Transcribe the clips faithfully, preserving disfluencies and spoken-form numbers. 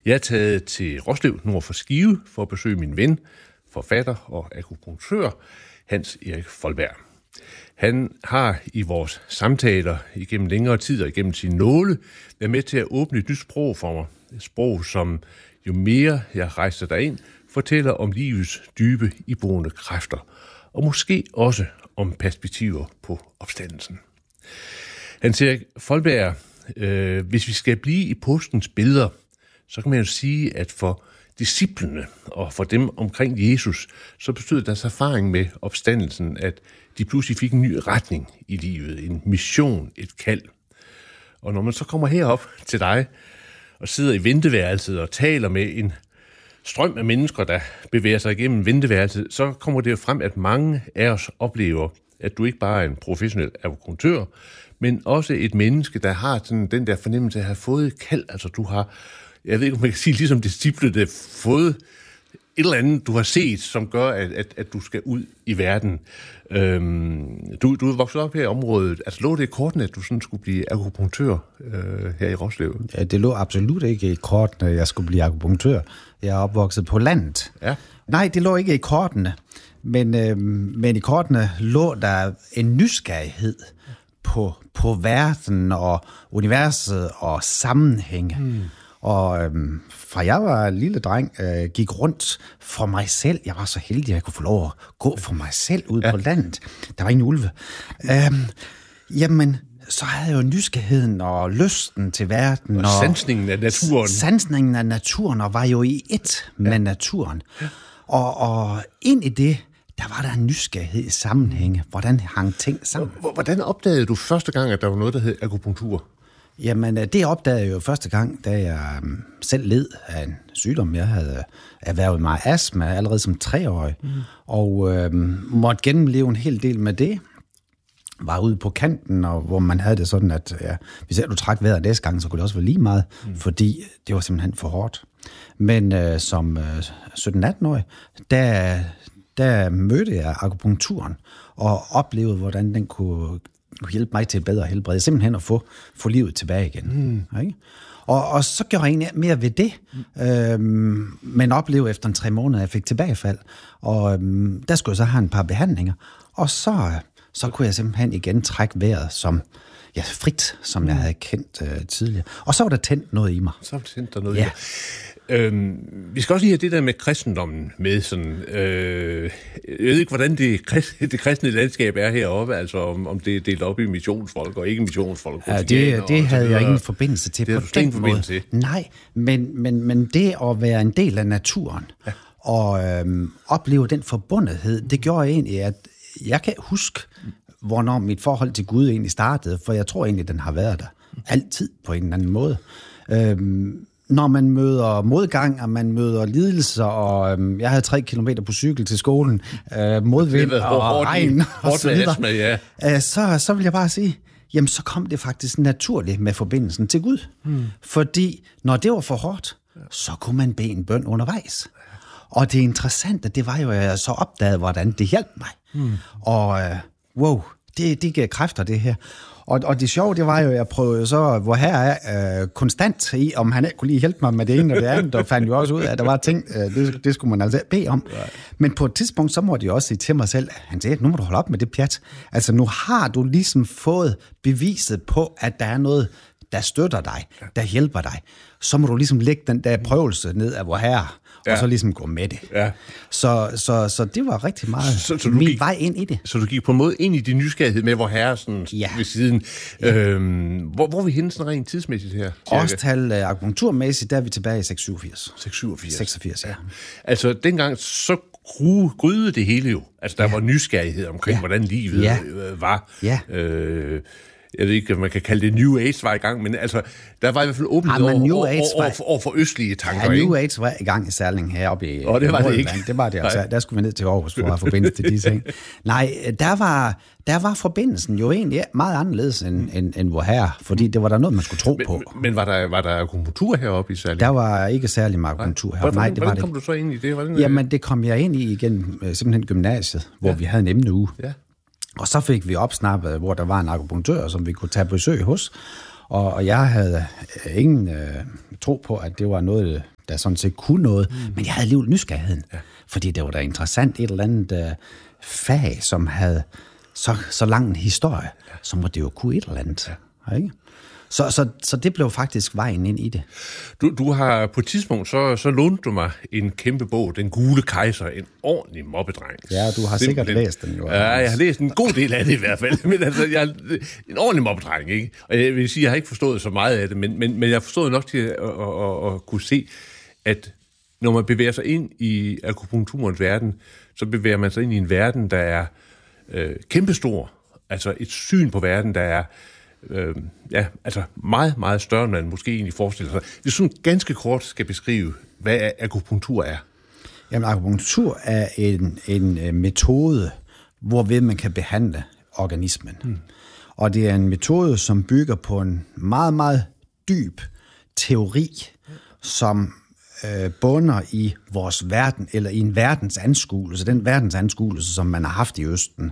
Jeg er taget til Roslev nord for Skive for at besøge min ven, forfatter og akupunktør, Hans Erik Foldberg. Han har i vores samtaler igennem længere tid og igennem sine nåle været med til at åbne et nyt sprog for mig. Et sprog, som jo mere jeg rejser derind, fortæller om livets dybe iboende kræfter, og måske også om perspektiver på opstandelsen. Hans Erik Foldberg, øh, hvis vi skal blive i påskens billeder, så kan man jo sige, at for disciplene og for dem omkring Jesus, så betød deres erfaring med opstandelsen, at de pludselig fik en ny retning i livet, en mission, et kald. Og når man så kommer herop til dig og sidder i venteværelset og taler med en strøm af mennesker, der bevæger sig igennem venteværelset, så kommer det jo frem, at mange af os oplever, at du ikke bare er en professionel akupunktør, men også et menneske, der har sådan den der fornemmelse af at have fået et kald. Altså du har, jeg ved ikke, om man kan sige, ligesom disciple, der har fået et eller andet, du har set, som gør, at, at, at du skal ud i verden. Øhm, du, du er vokset op her i området. Altså lå det i kortene, at du sådan skulle blive akupunktør øh, her i Roslev? Ja, det lå absolut ikke i kortene, at jeg skulle blive akupunktør. Jeg er opvokset på landet. Ja. Nej, det lå ikke i kortene. Men, øh, men i kortene lå der en nysgerrighed på, på verden og universet og sammenhænge. Hmm. Og øhm, fra jeg var en lille dreng, øh, gik rundt for mig selv. Jeg var så heldig, at jeg kunne få lov at gå for mig selv ud ja. på landet. Der var ingen ulve. Øhm, jamen, så havde jeg jo nysgerrigheden og lysten til verden. Og, og sansningen af naturen. Sansningen af naturen, og var jo i ét med ja. naturen. Ja. Og, og ind i det, der var der en nysgerrighed i sammenhænge. Hvordan hang ting sammen? Hvordan opdagede du første gang, at der var noget, der hed akupunktur? Jamen, det opdagede jeg jo første gang, da jeg selv led af en sygdom. Jeg havde erhvervet mig astma allerede som treårig, mm. og øh, måtte gennemleve en hel del med det. Var ude på kanten, og hvor man havde det sådan, at ja, hvis du trak vejret næste gang, så kunne det også være lige meget, mm. fordi det var simpelthen for hårdt. Men øh, som øh, sytten-atten-årig, der, der mødte jeg akupunkturen, og oplevede, hvordan den kunne hjælpe mig til et bedre helbred. Simpelthen at få, få livet tilbage igen. Mm. Ikke? Og, og så gjorde jeg egentlig mere ved det. Mm. Øhm, men oplevede efter en tre måneder, at jeg fik tilbagefald. Og øhm, der skulle jeg så have en par behandlinger. Og så, så kunne jeg simpelthen igen trække vejret som, ja, frit, som mm. jeg havde kendt øh, tidligere. Og så var der tændt noget i mig. Så var der tændt der noget ja. i mig. Øhm, vi skal også lige have det der med kristendommen med sådan, øh, jeg ved ikke, hvordan det, det kristne landskab er heroppe, altså om, om det er delt op i missionsfolk og ikke missionsfolk. Ja, det det havde jeg ingen forbindelse til det på den måde. Til. Nej, men, men, men det at være en del af naturen ja. og øhm, opleve den forbundethed, det gjorde egentlig, at jeg kan huske, hvornår mit forhold til Gud egentlig startede, for jeg tror egentlig, den har været der altid på en eller anden måde. Øhm, Når man møder modgang, og man møder lidelser, og øhm, jeg havde tre kilometer på cykel til skolen, øh, modvind og hårdt, regn og så videre, med, ja. øh, så, så vil jeg bare sige, jamen så kom det faktisk naturligt med forbindelsen til Gud. Hmm. Fordi når det var for hårdt, så kunne man bede en bøn undervejs. Og det interessante, det var jo, at jeg så opdagede, hvordan det hjalp mig. Hmm. Og øh, wow, det, det gav kræfter, det her. Og, og det sjove, det var jo, at jeg prøvede så, hvor her er øh, konstant i, om han ikke kunne lige hjælpe mig med det ene og det andet, og fandt jo også ud af, at der var ting, øh, det, det skulle man altså bede om. Right. Men på et tidspunkt, så måtte jeg også sige til mig selv, han sagde, nu må du holde op med det pjat. Altså, nu har du ligesom fået beviset på, at der er noget, der støtter dig, der hjælper dig. Så må du ligesom lægge den der prøvelse ned af vor herre, ja. og så ligesom gå med det. Ja. Så, så, så det var rigtig meget så, så min gik, vej ind i det. Så du gik på en måde ind i din nysgerrighed med vor herre sådan ja. ved siden. Ja. Øhm, hvor, hvor er vi henne sådan rent tidsmæssigt her? Årstal uh, akupunkturmæssigt, der er vi tilbage i seks syvogfirs. seks syvogfirs? seksogfirs, ja. Altså dengang så grydede det hele jo. Altså der ja. var nysgerrighed omkring, ja. hvordan livet ja. var. Ja. Øh, jeg ved ikke, om man kan kalde det New Age var i gang, men altså, der var i hvert fald åbenhed over, over, over, for, over for østlige tanker. Ja, New ikke? Age var i gang i Særling heroppe i oh, det var det ikke. Det var det altså. Der skulle vi ned til Aarhus for at have forbindelse til de ting. Nej, der var, der var forbindelsen jo egentlig meget anderledes end, end, end vor herre, fordi det var der noget, man skulle tro men, på. Men, men var der, var der akupunktur heroppe i Særling? Der var ikke særlig meget akupunktur heroppe. Nej, det hvordan var det. kom du så ind i det? Hvordan, Jamen, det kom jeg ind i igen, simpelthen gymnasiet, hvor ja. vi havde en emneuge. Ja. Og så fik vi opsnappet, hvor der var en akupunktør, som vi kunne tage besøg hos. Og, og jeg havde ingen øh, tro på, at det var noget, der sådan set kunne noget, mm. men jeg havde alligevel nysgerrigheden, ja. Fordi det var da interessant, et eller andet uh, fag, som havde så, så lang en historie, ja. Så må det jo kunne et eller andet, ja. Ikke? Så, så, så det blev faktisk vejen ind i det. Du, du har på et tidspunkt, så, så lånte du mig en kæmpe bog, Den Gule Kejser, en ordentlig mobbedreng. Ja, du har sikkert den, læst den jo. Ja, jeg har læst en god del af det i hvert fald, men altså, jeg, en ordentlig mobbedreng, ikke? Og jeg vil sige, jeg har ikke forstået så meget af det, men, men, men jeg forstod nok til at, at, at, at kunne se, at når man bevæger sig ind i akupunkturens verden, så bevæger man sig ind i en verden, der er øh, kæmpestor. Altså et syn på verden, der er Øh, ja, altså meget, meget større, end man måske egentlig forestiller sig. Det er sådan ganske kort skal beskrive, hvad akupunktur er. Jamen, akupunktur er en, en metode, hvorved man kan behandle organismen. Hmm. Og det er en metode, som bygger på en meget, meget dyb teori, som øh, bunder i vores verden, eller i en verdensanskuelse, den verdensanskuelse, som man har haft i Østen.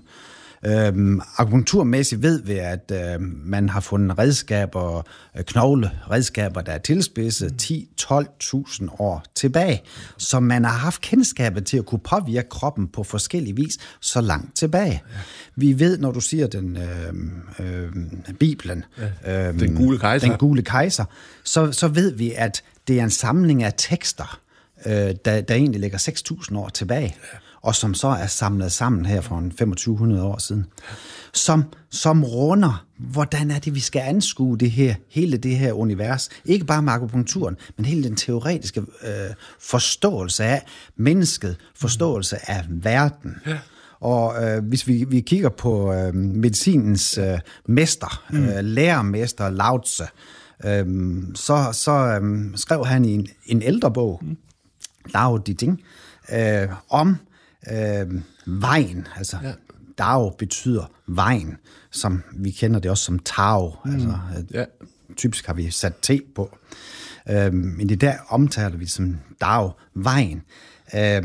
Øhm, akupunkturmæssigt ved vi, at øh, man har fundet redskaber, øh, knogleredskaber, der er tilspidset ti til tolv tusind år tilbage, så man har haft kendskabet til at kunne påvirke kroppen på forskellige vis så langt tilbage. Ja. Vi ved, når du siger den øh, øh, Bibelen, ja. øh, den gule kejser, den gule kejser så, så ved vi, at det er en samling af tekster, øh, der, der egentlig ligger seks tusind år tilbage. Ja. Og som så er samlet sammen her for femogtyve hundrede år siden, som, som runder, hvordan er det, vi skal anskue det her, hele det her univers, ikke bare med akupunkturen, men hele den teoretiske øh, forståelse af mennesket, forståelse af verden. Ja. Og øh, hvis vi, vi kigger på øh, medicinens øh, mester, mm. øh, lærermester Lao Tse, øh, så, så øh, skrev han i en, en ældre bog, mm. Lao Di Ting, øh, om Øh, vejen, altså ja. Dao betyder vejen, som vi kender det også som Tao, mm. altså ja. Typisk har vi sat T på, øh, men det der omtaler vi som Dao, vejen. Øh,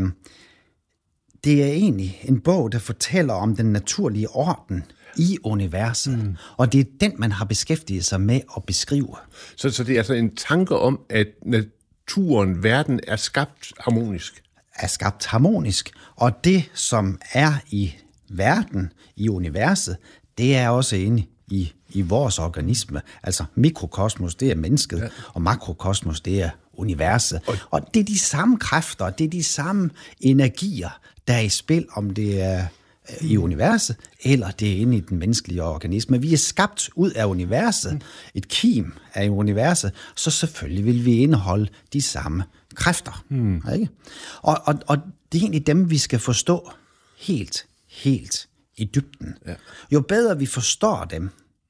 det er egentlig en bog, der fortæller om den naturlige orden i universet, mm. og det er den, man har beskæftiget sig med at beskrive. Så, så det er altså en tanke om, at naturen, verden er skabt harmonisk? Er skabt harmonisk, og det, som er i verden, i universet, det er også inde i, i vores organisme. Altså mikrokosmos, det er mennesket, ja. Og makrokosmos, det er universet. Og, og det er de samme kræfter, det er de samme energier, der er i spil, om det er i universet, eller det er inde i den menneskelige organisme. Vi er skabt ud af universet, et kim af universet, så selvfølgelig vil vi indeholde de samme kræfter. Hmm. Ikke? Og, og, og det er egentlig dem, vi skal forstå helt, helt i dybden. Ja. Jo bedre vi forstår dem,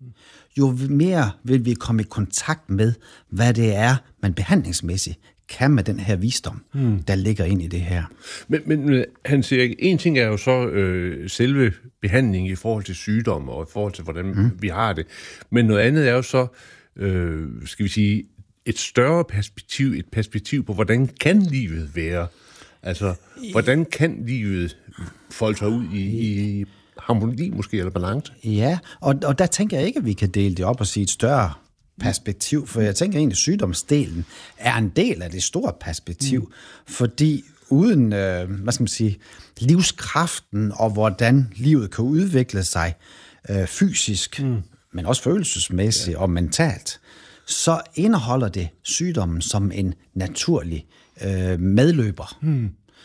jo mere vil vi komme i kontakt med, hvad det er, man behandlingsmæssigt kan med den her visdom, hmm. der ligger ind i det her. Men, men han siger, en ting er jo så øh, selve behandlingen i forhold til sygdom, og i forhold til, hvordan hmm. vi har det. Men noget andet er jo så, øh, skal vi sige, et større perspektiv, et perspektiv på, hvordan kan livet være? Altså, hvordan kan livet folde sig ud i, i harmoni måske, eller balance? Ja, og, og der tænker jeg ikke, at vi kan dele det op og sige et større perspektiv, for jeg tænker egentlig, at sygdomsdelen er en del af det store perspektiv, mm. fordi uden, øh, hvad skal man sige, livskraften og hvordan livet kan udvikle sig øh, fysisk, mm. men også følelsesmæssigt ja. Og mentalt, så indeholder det sygdommen som en naturlig øh, medløber. Hmm.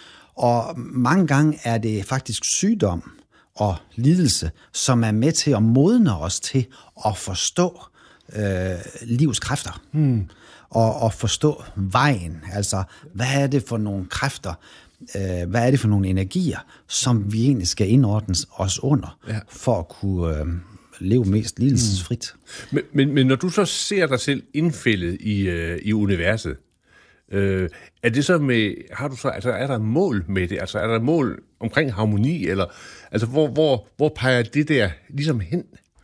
Og mange gange er det faktisk sygdom og lidelse, som er med til at modne os til at forstå øh, livets kræfter. Hmm. Og, og forstå vejen. Altså, hvad er det for nogle kræfter, øh, hvad er det for nogle energier, som vi egentlig skal indordne os under, ja. For at kunne Øh, leve mest lidelsesfrit. Men, men, men når du så ser dig selv indfældet i, øh, i universet, øh, er det så med, har du så, altså er der et mål med det? Altså er der et mål omkring harmoni, eller altså hvor, hvor, hvor peger det der ligesom hen?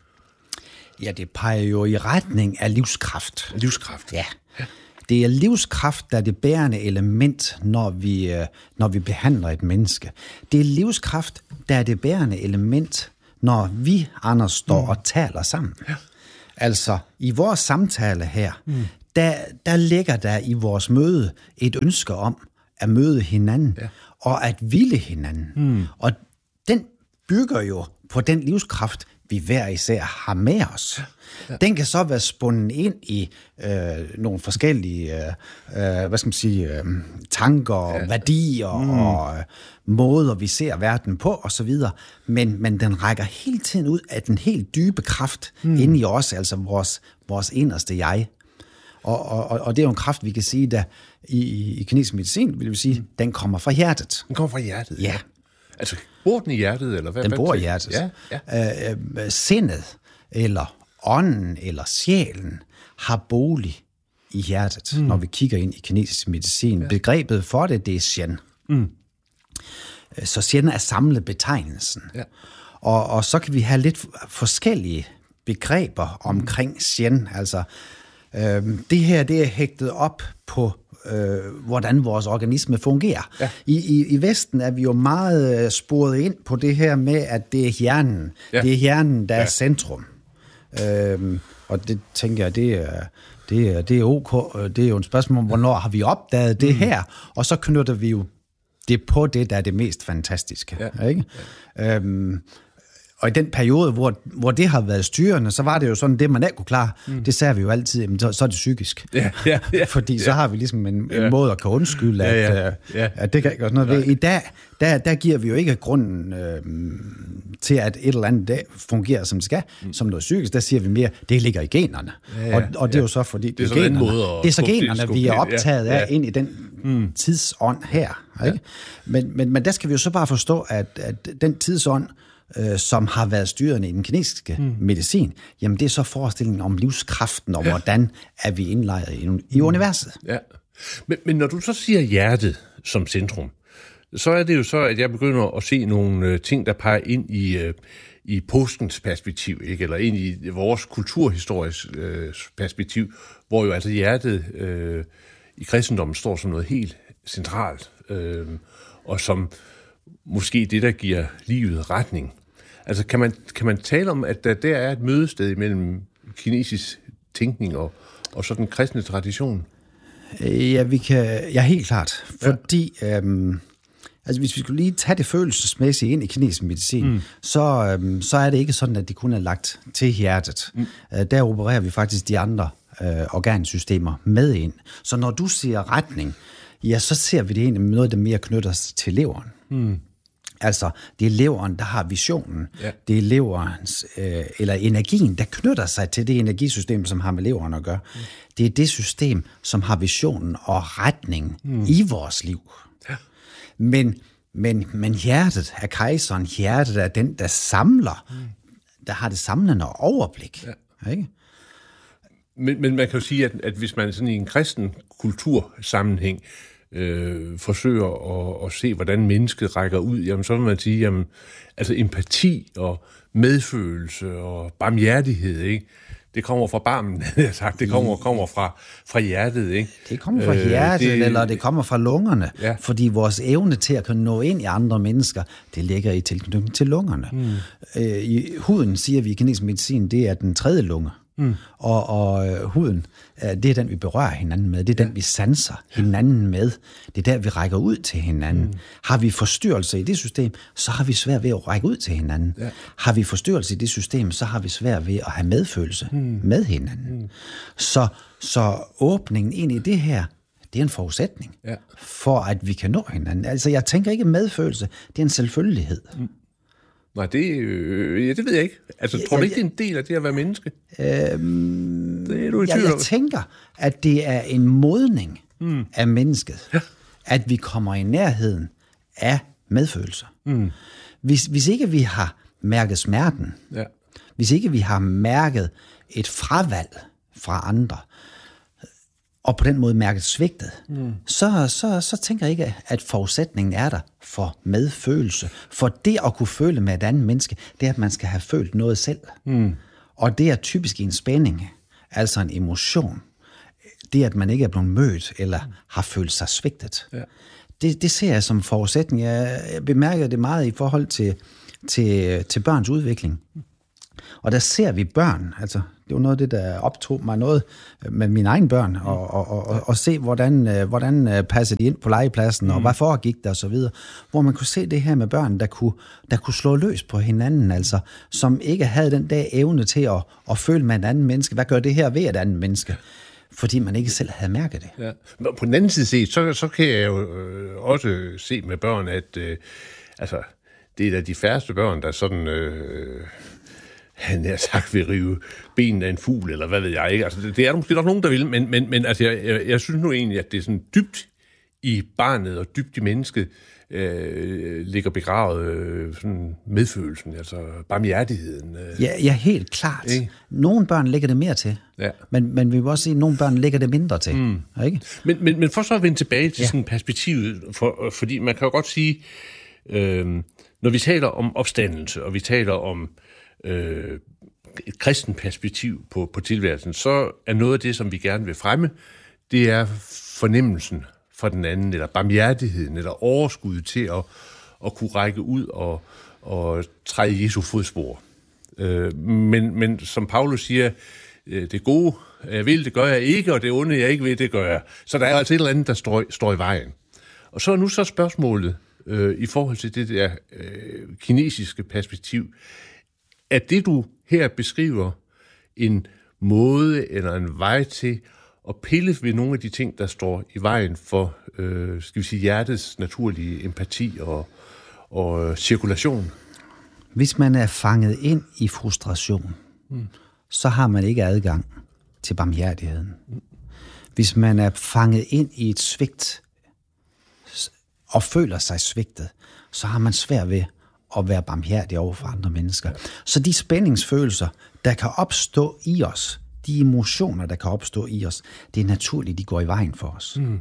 Ja, det peger jo i retning af livskraft. Livskraft? Ja. Det er livskraft, der er det bærende element, når vi, når vi behandler et menneske. Det er livskraft, der er det bærende element, når vi, Anders, står mm. og taler sammen. Ja. Altså, i vores samtale her, mm. der, der ligger der i vores møde et ønske om at møde hinanden, ja. og at ville hinanden. Mm. Og den bygger jo på den livskraft, vi hver især har med os. Ja. Den kan så være spundet ind i øh, nogle forskellige øh, hvad skal man sige, øh, tanker og ja. værdier mm. og øh, måder, vi ser verden på osv., men, men den rækker hele tiden ud af den helt dybe kraft mm. inde i os, altså vores, vores inderste jeg. Og, og, og det er jo en kraft, vi kan sige, der i, i kinesisk medicin, vil vi sige, mm. den kommer fra hjertet. Den kommer fra hjertet? Ja. Altså, bor den i hjertet, eller hvad? Den bor i hjertet. Ja, ja. Øh, øh, sindet, eller ånden, eller sjælen, har bolig i hjertet, mm. når vi kigger ind i kinesisk medicin. Ja. Begrebet for det, det er Shen. Mm. Så Shen er samlebetegnelsen. Ja. Og, og så kan vi have lidt forskellige begreber omkring Shen. Altså, øh, det her, det er hægtet op på Øh, hvordan vores organisme fungerer. Ja. I, i, I Vesten er vi jo meget sporet ind på det her med, at det er hjernen. Ja. Det er hjernen, der ja. er centrum. Øhm, og det tænker jeg, det er, det, er, det er ok. Det er jo et spørgsmål om, hvornår har vi opdaget det mm. her? Og så knytter vi jo det på det, der er det mest fantastiske. Ja. Ikke? Ja. Øhm, Og i den periode, hvor, hvor det har været styrende, så var det jo sådan, det man ikke kunne klare, mm. det sagde vi jo altid, jamen, så, så er det psykisk. Ja, ja, ja, Fordi ja. så har vi ligesom en, en ja. måde at kan undskylde, at, ja, ja, ja. at det kan ikke gøre noget ved. I dag, der, der giver vi jo ikke grunden øh, til, at et eller andet dag fungerer, som det skal, mm. som noget psykisk. Der siger vi mere, det ligger i generne. Ja, ja, og, og det er ja. jo så, fordi det, det er, generne, det er så generne, vi er optaget ja, ja. af ind i den mm. tidsånd her. Ikke? Ja. Men, men, men der skal vi jo så bare forstå, at, at den tidsånd, Øh, som har været styrende i den kinesiske mm. medicin, jamen det er så forestillingen om livskraften, og ja. hvordan er vi indlejret i, i universet. Ja. Men, men når du så siger hjertet som centrum, så er det jo så, at jeg begynder at se nogle øh, ting, der peger ind i, øh, i påskens perspektiv, ikke? Eller ind i vores kulturhistorisk øh, perspektiv, hvor jo altså hjertet øh, i kristendommen står som noget helt centralt, øh, og som måske det, der giver livet retning. Altså, kan man, kan man tale om, at der, der er et mødested imellem kinesisk tænkning og, og sådan kristne tradition? Ja, vi kan, ja, helt klart. Fordi, ja. øhm, altså, hvis vi skulle lige tage det følelsesmæssigt ind i kinesisk medicin, mm. så, øhm, så er det ikke sådan, at det kun er lagt til hjertet. Mm. Øh, der opererer vi faktisk de andre øh, organsystemer med ind. Så når du siger retning, ja, så ser vi det egentlig noget, der mere knytter sig til leveren. Mm. Altså, det er leveren, der har visionen. Ja. Det er leverens, øh, eller energien, der knytter sig til det energisystem, som har med leveren at gøre. Mm. Det er det system, som har visionen og retningen mm. i vores liv. Ja. Men, men, men hjertet er kejseren. Hjertet er den, der samler. Mm. Der har det samlende overblik. Ja. Ikke? Men, men man kan jo sige, at, at hvis man sådan i en kristen kultursammenhæng øh, forsøger at, at se, hvordan mennesket rækker ud, jamen så vil man sige, jamen, altså empati og medfølelse og barmhjertighed, ikke? Det kommer fra barmen, jeg sagt. Det kommer, kommer fra, fra hjertet, ikke? Det kommer fra hjertet, øh, det, eller det kommer fra lungerne. Ja. Fordi vores evne til at kunne nå ind i andre mennesker, det ligger i tilknytning til lungerne. Mm. Øh, I huden, siger vi i kinesisk medicin, det er den tredje lunge. Mm. Og, og øh, huden, øh, det er den, vi berører hinanden med. Det er den, vi sanser hinanden med. Det er der, vi rækker ud til hinanden. Mm. Har vi forstyrrelse i det system, så har vi svært ved at række ud til hinanden. Ja. Har vi forstyrrelse i det system, så har vi svært ved at have medfølelse mm. med hinanden. Mm. Så, så åbningen ind i det her, det er en forudsætning ja. for, at vi kan nå hinanden. Altså, jeg tænker ikke medfølelse, det er en selvfølgelighed. Mm. Nej, det, øh, ja, det ved jeg ikke. Altså, tror du ikke, det er en del af det at være menneske? Øhm, det er du i tvivl. Jeg, jeg tænker, at det er en modning mm. af mennesket, ja. at vi kommer i nærheden af medfølelser. Mm. Hvis, hvis ikke vi har mærket smerten, ja. hvis ikke vi har mærket et fravalg fra andre, og på den måde mærket svigtet, mm. så, så, så tænker jeg ikke, at forudsætningen er der for medfølelse. For det at kunne føle med et andet menneske, det er, at man skal have følt noget selv. Mm. Og det er typisk en spænding, altså en emotion. Det, at man ikke er blevet mødt, eller har følt sig svigtet. Ja. Det, det ser jeg som forudsætning. Jeg bemærker det meget i forhold til, til, til børns udvikling. Og der ser vi børn, altså det var noget af det, der optog mig noget med mine egne børn, og, og, og, og, og se, hvordan, hvordan passer de ind på legepladsen, og mm. hvad foregik der, og så videre. Hvor man kunne se det her med børn, der kunne, der kunne slå løs på hinanden, altså, som ikke havde den der evne til at, at føle med en anden menneske. Hvad gør det her ved et andet menneske? Fordi man ikke selv havde mærket det. Ja. Men på den anden side set, så, så kan jeg jo øh, også se med børn, at øh, altså, det er da de færreste børn, der sådan... Øh, han har sagt, vil rive benene af en fugl, eller hvad ved jeg ikke. Altså, det, det er der måske nok nogen, der vil, men, men, men altså, jeg, jeg, jeg synes nu egentlig, at det er sådan dybt i barnet og dybt i mennesket øh, ligger begravet øh, sådan medfølelsen, altså barmhjertigheden. Øh. Ja, ja, helt klart. Ikke? Nogle børn lægger det mere til, ja. men, men vi vil også sige, at nogle børn lægger det mindre til. Mm. Ikke? Men, men, men for så at vende tilbage til ja. sådan perspektivet, for, fordi man kan jo godt sige, øh, når vi taler om opstandelse, og vi taler om Øh, et kristent perspektiv på, på tilværelsen, så er noget af det, som vi gerne vil fremme, det er fornemmelsen for den anden, eller barmhjertigheden, eller overskuddet til at, at kunne række ud og, og træde Jesu fodspor. Øh, men, men som Paulus siger, det gode, jeg vil, det gør jeg ikke, og det onde, jeg ikke vil, det gør jeg. Så der er altså et eller andet, der står, står i vejen. Og så er nu så spørgsmålet, øh, i forhold til det der øh, kinesiske perspektiv, at det, du her beskriver, en måde eller en vej til at pille ved nogle af de ting, der står i vejen for, øh, skal vi sige, hjertets naturlige empati og, og cirkulation? Hvis man er fanget ind i frustration, mm. så har man ikke adgang til barmhjertigheden. Mm. Hvis man er fanget ind i et svigt og føler sig svigtet, så har man svært ved at være barmhjertig over for andre mennesker. Så de spændingsfølelser, der kan opstå i os, de emotioner, der kan opstå i os, det er naturligt, de går i vejen for os. Mm.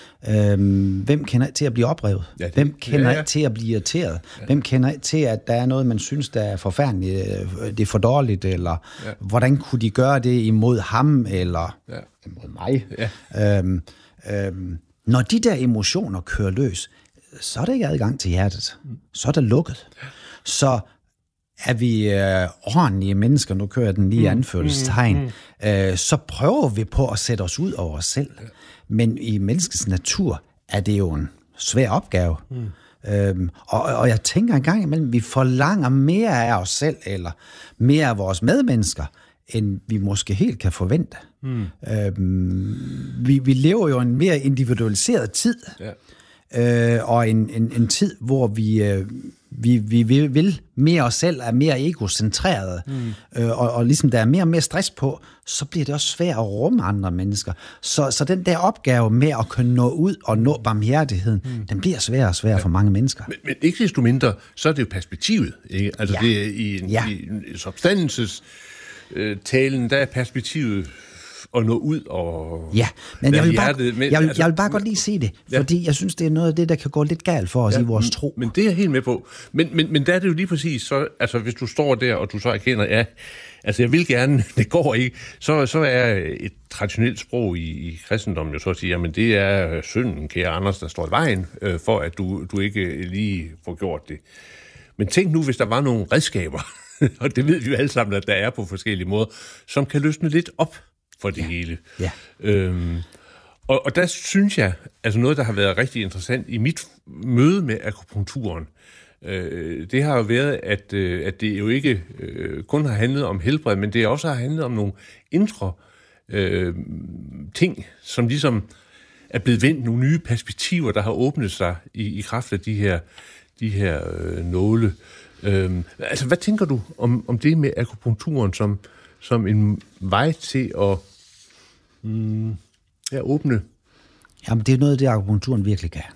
Øhm, hvem kender til at blive oprevet? Ja, det, hvem kender ja, ja. til at blive irriteret? Ja. Hvem kender til, at der er noget, man synes, der er forfærdeligt, det er for dårligt, eller ja. hvordan kunne de gøre det imod ham, eller ja. imod mig? Ja. Øhm, øhm, når de der emotioner kører løs, så er der ikke adgang til hjertet. Så er der lukket. Så er vi øh, ordentlige mennesker, nu kører jeg den lige anførselstegn, mm, mm. øh, så prøver vi på at sætte os ud over os selv. Ja. Men i menneskets natur er det jo en svær opgave. Mm. Øhm, og, og jeg tænker en gang imellem, vi forlanger mere af os selv, eller mere af vores medmennesker, end vi måske helt kan forvente. Mm. Øhm, vi, vi lever jo en mere individualiseret tid, ja. øh, og en, en, en tid, hvor vi... Øh, Vi, vi, vi vil mere os selv, er mere egocentreret, mm. øh, og, og ligesom der er mere og mere stress på, så bliver det også svært at rumme andre mennesker. Så, så den der opgave med at kunne nå ud og nå barmhjertigheden, mm. den bliver sværere og sværere ja. for mange mennesker. Men, men ikke desto mindre, så er det jo perspektivet, ikke? Altså ja. det er i en, ja. i en substandelsestalen, der er perspektivet at nå ud og... Ja, men jeg vil, bare, med, jeg, vil, altså, jeg vil bare godt lige se det, ja. fordi jeg synes, det er noget af det, der kan gå lidt galt for os ja, i vores tro. Men det er jeg helt med på. Men, men, men der er det jo lige præcis, så, altså hvis du står der, og du så erkender, ja, altså jeg vil gerne, det går ikke, så, så er et traditionelt sprog i, i kristendommen jo så at sige, jamen det er synden, kære Anders, der står i vejen, øh, for at du, du ikke lige får gjort det. Men tænk nu, hvis der var nogle redskaber, og det ved vi jo alle sammen, at der er på forskellige måder, som kan løsne lidt op for det ja. hele. Ja. Øhm, og, og der synes jeg, altså noget, der har været rigtig interessant i mit møde med akupunkturen, øh, det har jo været, at, øh, at det jo ikke øh, kun har handlet om helbred, men det også har handlet om nogle indre øh, ting, som ligesom er blevet vendt, nogle nye perspektiver, der har åbnet sig i, i kraft af de her, de her øh, nåle. Øh, altså, hvad tænker du om, om det med akupunkturen som som en vej til at mm, ja, åbne? Jamen, det er noget af det, akupunkturen virkelig kan.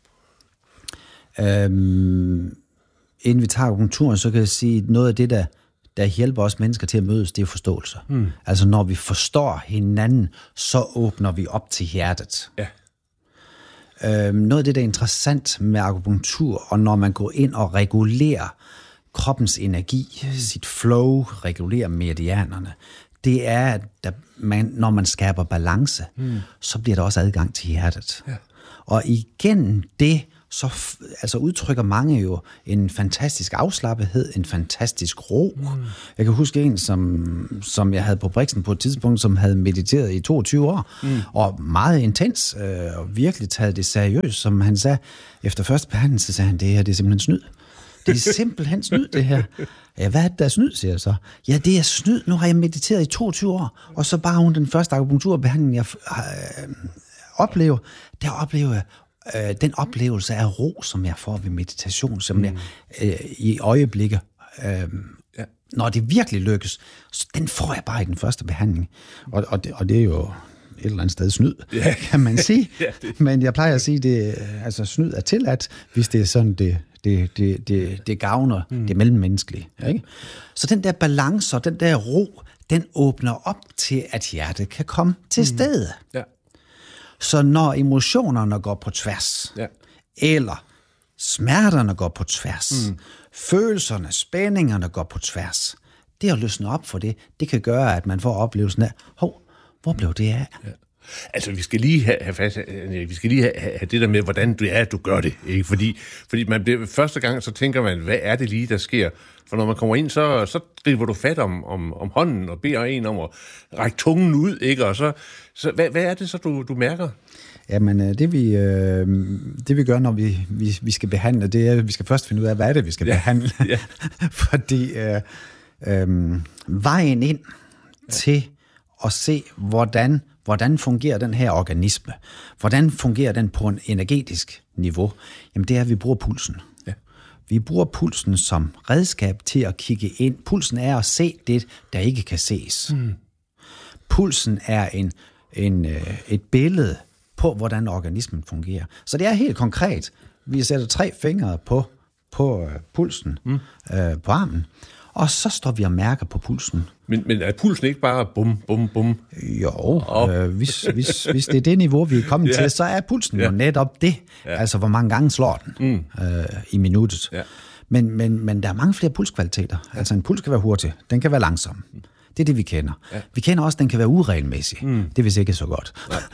Ja. Øhm, inden vi tager akupunkturen, så kan jeg sige, at noget af det, der, der hjælper os mennesker til at mødes, det er forståelse. Mm. Altså, når vi forstår hinanden, så åbner vi op til hjertet. Ja. Øhm, noget af det, der er interessant med akupunktur, og når man går ind og regulerer kroppens energi, sit flow, regulerer meridianerne, det er, at der, man, når man skaber balance, mm. så bliver der også adgang til hjertet. Ja. Og igennem det så f- altså udtrykker mange jo en fantastisk afslappethed, en fantastisk ro. Mm. Jeg kan huske en, som, som jeg havde på Brixen på et tidspunkt, som havde mediteret i toogtyve år, mm. og meget intens, øh, og virkelig taget det seriøst, som han sagde. Efter første behandling, så sagde han, det her, det er simpelthen snyd. Det er simpelthen snyd, det her. Ja, hvad er det, der er snyd, siger jeg så? Ja, det er snyd. Nu har jeg mediteret i toogtyve år, og så bare hun den første akupunkturbehandling, jeg øh, oplever, der oplever jeg øh, den oplevelse af ro, som jeg får ved meditation, som mm. jeg øh, i øjeblikke, øh, ja. når det virkelig lykkes, så den får jeg bare i den første behandling. Og, og, det, og det er jo et eller andet sted snyd, ja. kan man sige. ja, det. Men jeg plejer at sige, det altså snyd er tilladt, hvis det er sådan, det Det, det, det, det gavner mm. det mellemmenneskelige. Ikke? Så den der balance og den der ro, den åbner op til, at hjertet kan komme til mm. stede. Ja. Så når emotionerne går på tværs, ja. eller smerterne går på tværs, mm. følelserne, spændingerne går på tværs, det at løsne op for det, det kan gøre, at man får oplevelsen af, hov, hvor blev det af? Ja. Altså, vi skal lige have, have fast, vi skal lige have, have det der med, hvordan det er, at du gør det, ikke? Fordi, fordi man bliver, første gang, så tænker man, hvad er det lige, der sker? For når man kommer ind, så, så griber du fat om, om, om hånden og beder en om at række tungen ud, ikke? Og så, så hvad, hvad er det så, du, du mærker? Jamen, det vi, øh, det vi gør, når vi, vi, vi skal behandle, det er, at vi skal først finde ud af, hvad er det, vi skal ja. behandle. Ja. Fordi øh, øh, vejen ind ja. til at se, hvordan Hvordan fungerer den her organisme? Hvordan fungerer den på en energetisk niveau? Jamen det er, at vi bruger pulsen. Ja. Vi bruger pulsen som redskab til at kigge ind. Pulsen er at se det, der ikke kan ses. Mm. Pulsen er en, en, et billede på, hvordan organismen fungerer. Så det er helt konkret. Vi sætter tre fingre på, på pulsen, mm. øh, på armen, og så står vi og mærker på pulsen. Men, men er pulsen ikke bare bum, bum, bum? Jo, øh, hvis, hvis, hvis det er det niveau, vi er kommet ja. til, så er pulsen ja. jo netop det. Ja. Altså, hvor mange gange slår den mm. øh, i minuttet. Ja. Men, men, men der er mange flere pulskvaliteter. Ja. Altså, en puls kan være hurtig, den kan være langsom. Det er det, vi kender. Ja. Vi kender også, at den kan være uregelmæssig. Mm. Det er vist ikke så godt.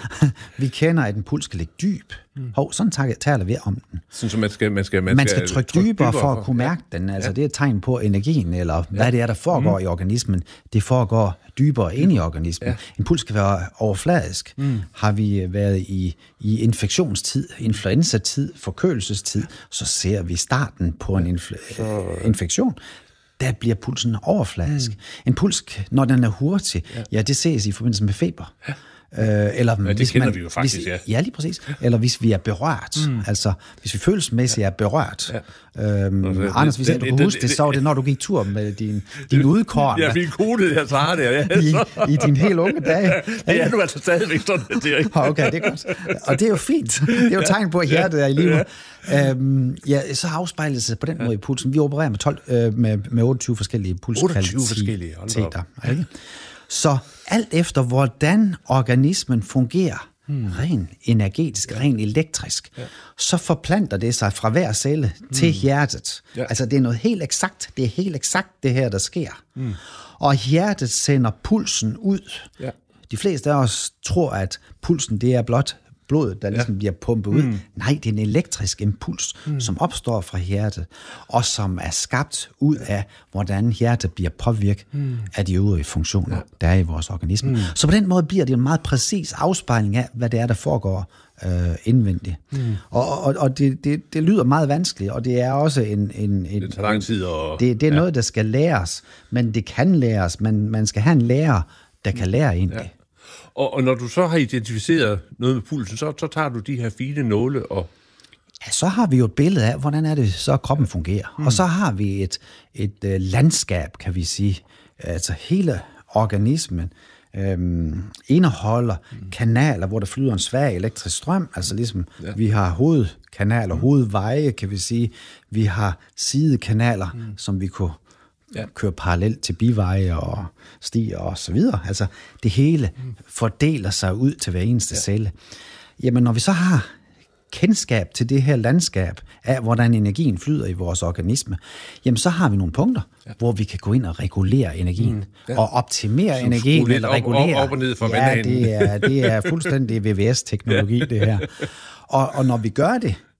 Vi kender, at en puls kan ligge dyb. Mm. Hov, sådan taler vi om den. Sådan, så man skal, man skal, man man skal, skal trykke, trykke dybere, dybere for at kunne mærke ja. den. Altså, ja. Det er et tegn på energien, eller hvad ja. det er, der foregår mm. i organismen. Det foregår dybere ind i organismen. Ja. En puls kan være overfladisk. Mm. Har vi været i, i infektionstid, influenzatid, forkølelsestid, så ser vi starten på en infl- så... infektion. Der bliver pulsen overfladisk. Mm. En puls, når den er hurtig, ja, ja det ses i forbindelse med feber. Ja. Øh, eller ja, det hvis kender man, vi jo faktisk, hvis, ja. Ja, lige præcis. Eller hvis vi er berørt. Mm. Altså, hvis vi følelsesmæssigt ja. er berørt. Ja. Øhm, det, Anders, hvis det, du kan det, huske det, det, så var det, når du gik tur med din, din udkorn. Ja, min kone, jeg tager det. Ja, I, I din helt unge dage. Det er nu altså stadigvæk sådan, det er ikke. Okay, det er godt. Og det er jo fint. Det er jo tegn på, at hjertet er i live. Ja. Øhm, ja, så afspejler det sig på den måde i pulsen. Vi opererer med, tolv, øh, med, med otteogtyve forskellige pulskvaliteter. Ikke? Så alt efter, hvordan organismen fungerer, hmm. ren energetisk, ja. ren elektrisk, ja. så forplanter det sig fra hver celle hmm. til hjertet. Ja. Altså, det er noget helt eksakt. Det er helt eksakt det her, der sker. Hmm. Og hjertet sender pulsen ud. Ja. De fleste af os tror, at pulsen, det er blot blodet, der ligesom ja. bliver pumpet ud. Mm. Nej, det er en elektrisk impuls, mm. som opstår fra hjertet, og som er skabt ud af, hvordan hjertet bliver påvirket mm. af de øvrige funktioner, ja. der er i vores organisme. Mm. Så på den måde bliver det en meget præcis afspejling af, hvad det er, der foregår øh, indvendigt. Mm. Og, og, og det, det, det lyder meget vanskeligt, og det er også en... en, en det tager lang tid. Og, det, det er ja. noget, der skal læres, men det kan læres. Man, man skal have en lærer, der kan lære ind det. Ja. Og, og når du så har identificeret noget med pulsen, så, så tager du de her fine nåle og... Ja, så har vi jo et billede af, hvordan er det så kroppen fungerer. Mm. Og så har vi et, et uh, landskab, kan vi sige. Altså hele organismen øhm, indeholder mm. kanaler, hvor der flyder en svag elektrisk strøm. Altså ligesom ja. vi har hovedkanaler, mm. hovedveje, kan vi sige. Vi har sidekanaler, mm. som vi kunne... Ja. Kører parallelt til biveje og stier og så videre. Altså, det hele fordeler sig ud til hver eneste ja. celle. Jamen, når vi så har kendskab til det her landskab af, hvordan energien flyder i vores organisme, jamen, så har vi nogle punkter, ja. hvor vi kan gå ind og regulere energien. Mm. Ja. Og optimere Som energien, eller regulere. Op, op og ned for ja, det er, det er fuldstændig V V S-teknologi, det her. Og, og når vi gør det,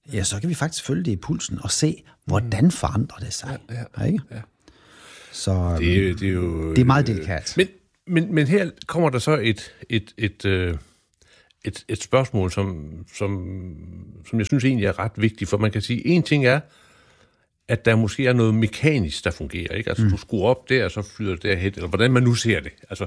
ja, så kan vi faktisk følge det i pulsen og se, hvordan forandrer det sig. Ja, ja, ikke? Ja. Så det, det, er jo, det er meget delikat. Men, men, men her kommer der så et, et, et, et, et, et spørgsmål, som, som, som jeg synes egentlig er ret vigtigt, for man kan sige, en ting er, at der måske er noget mekanisk, der fungerer. Ikke? Altså, mm. du skruer op der, og så flyder det derhen, eller hvordan man nu ser det. Altså,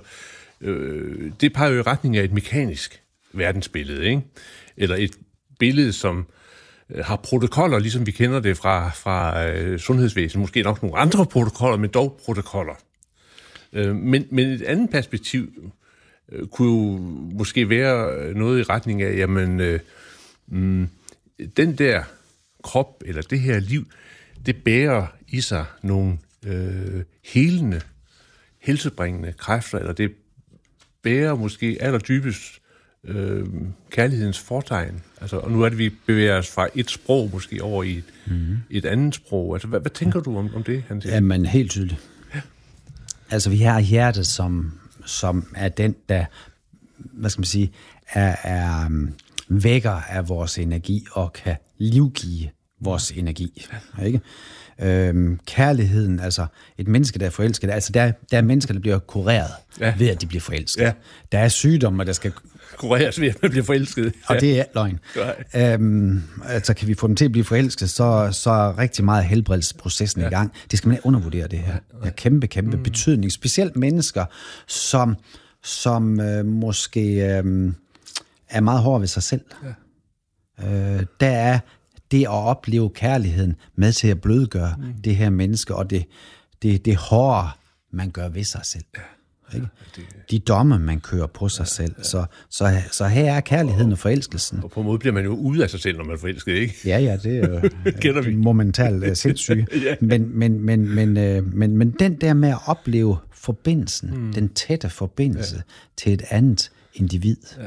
øh, det peger jo i retning af et mekanisk verdensbillede, ikke? Eller et billede, som øh, har protokoller, ligesom vi kender det fra, fra øh, sundhedsvæsenet. Måske nok nogle andre protokoller, men dog protokoller. Øh, men, men et andet perspektiv øh, kunne jo måske være noget i retning af, jamen, øh, mm, den der krop, eller det her liv, det bærer i sig nogle øh, helende, helsebringende kræfter, eller det bærer måske allerdybest øh, kærlighedens fortegn. Altså, og nu er det, vi bevæger os fra et sprog måske over i et, mm-hmm. et andet sprog. Altså, hvad, hvad tænker du om, om det, han siger? Jamen, helt tydeligt. Ja. Altså, vi har hjertet, som, som er den, der, hvad skal man sige, er, er um, vækker af vores energi og kan livgive vores energi, ikke? Øhm, kærligheden, altså et menneske, der er forelsket, altså der, der er mennesker, der bliver kureret ja. ved, at de bliver forelsket. Ja. Der er sygdomme, der skal kureres ved, at man bliver forelsket. Og ja. det er løgn. Øhm, altså kan vi få dem til at blive forelsket, så, så er rigtig meget helbredelsesprocessen ja. i gang. Det skal man ikke undervurdere, det her. Det er kæmpe, kæmpe mm. betydning. Specielt mennesker, som, som øh, måske øh, er meget hårde ved sig selv. Ja. Øh, der er det at opleve kærligheden med til at blødgøre mm. det her menneske, og det, det, det hårde, man gør ved sig selv. Ja. Ikke? Ja, det... De domme, man kører på sig ja, selv. Ja. Så, så, så her er kærligheden og, og forelskelsen. Og på en måde bliver man jo ude af sig selv, når man er forelsket, ikke? Ja, ja, det er jo momentalt uh, sindssyge. ja. men, men, men, men, uh, men, men den der med at opleve forbindelsen, mm. den tætte forbindelse ja. til et andet individ, ja.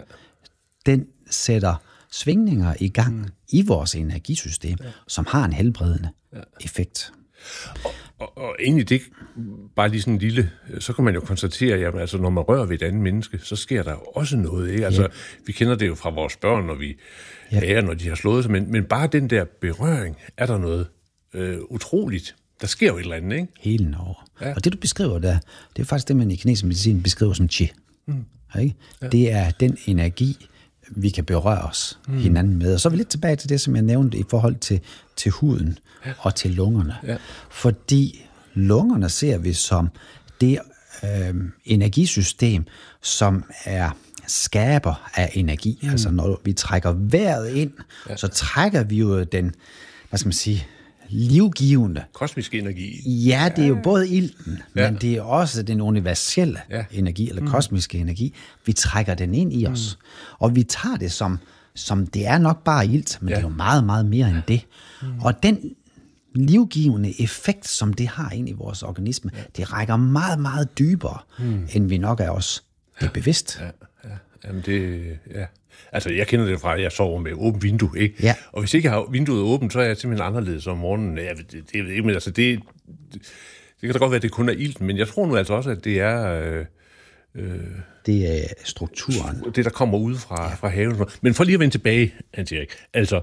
den sætter svingninger i gang mm. i vores energisystem, ja. som har en helbredende ja. effekt. Og, og, og egentlig det, bare lige sådan en lille, så kan man jo konstatere, at jamen, altså, når man rører ved et andet menneske, så sker der jo også noget. Ikke? Altså, ja. Vi kender det jo fra vores børn, når vi ja. ærer, når de har slået sig, men, men bare den der berøring, er der noget øh, utroligt. Der sker jo et eller andet, ikke? Hele over. Ja. Og det, du beskriver der, det er faktisk det, man i kinesisk medicin beskriver som qi. Mm. Ikke? Ja. Det er den energi, vi kan berøre os mm. hinanden med. Og så er vi lidt tilbage til det, som jeg nævnte i forhold til, til huden ja. og til lungerne. Ja. Fordi lungerne ser vi som det øh, energisystem, som er skaber af energi. Mm. Altså når vi trækker vejret ind, ja. så trækker vi jo den, hvad skal man sige, livgivende. Kosmisk energi. Ja, det er jo både ilten, ja. men det er også den universelle ja. energi, eller mm. kosmiske energi. Vi trækker den ind i os. Mm. Og vi tager det som, som det er nok bare ilt, men ja. det er jo meget, meget mere end det. Mm. Og den livgivende effekt, som det har ind i vores organisme, ja. det rækker meget, meget dybere, mm. end vi nok er os det er bevidst. Ja, ja. Jamen det, ja. Altså, jeg kender det fra, at jeg sover med åbent vindue, ikke? Ja. Og hvis ikke jeg har vinduet åbent, så er jeg simpelthen anderledes om morgenen. Jeg ved, det, det ved ikke, men altså, det, det, det kan da godt være, at det kun er ilten, men jeg tror nu altså også, at det er... Øh, øh, det er strukturen. Det, der kommer ud fra, ja. fra haven. Men for lige at vende tilbage, Hans Erik, altså,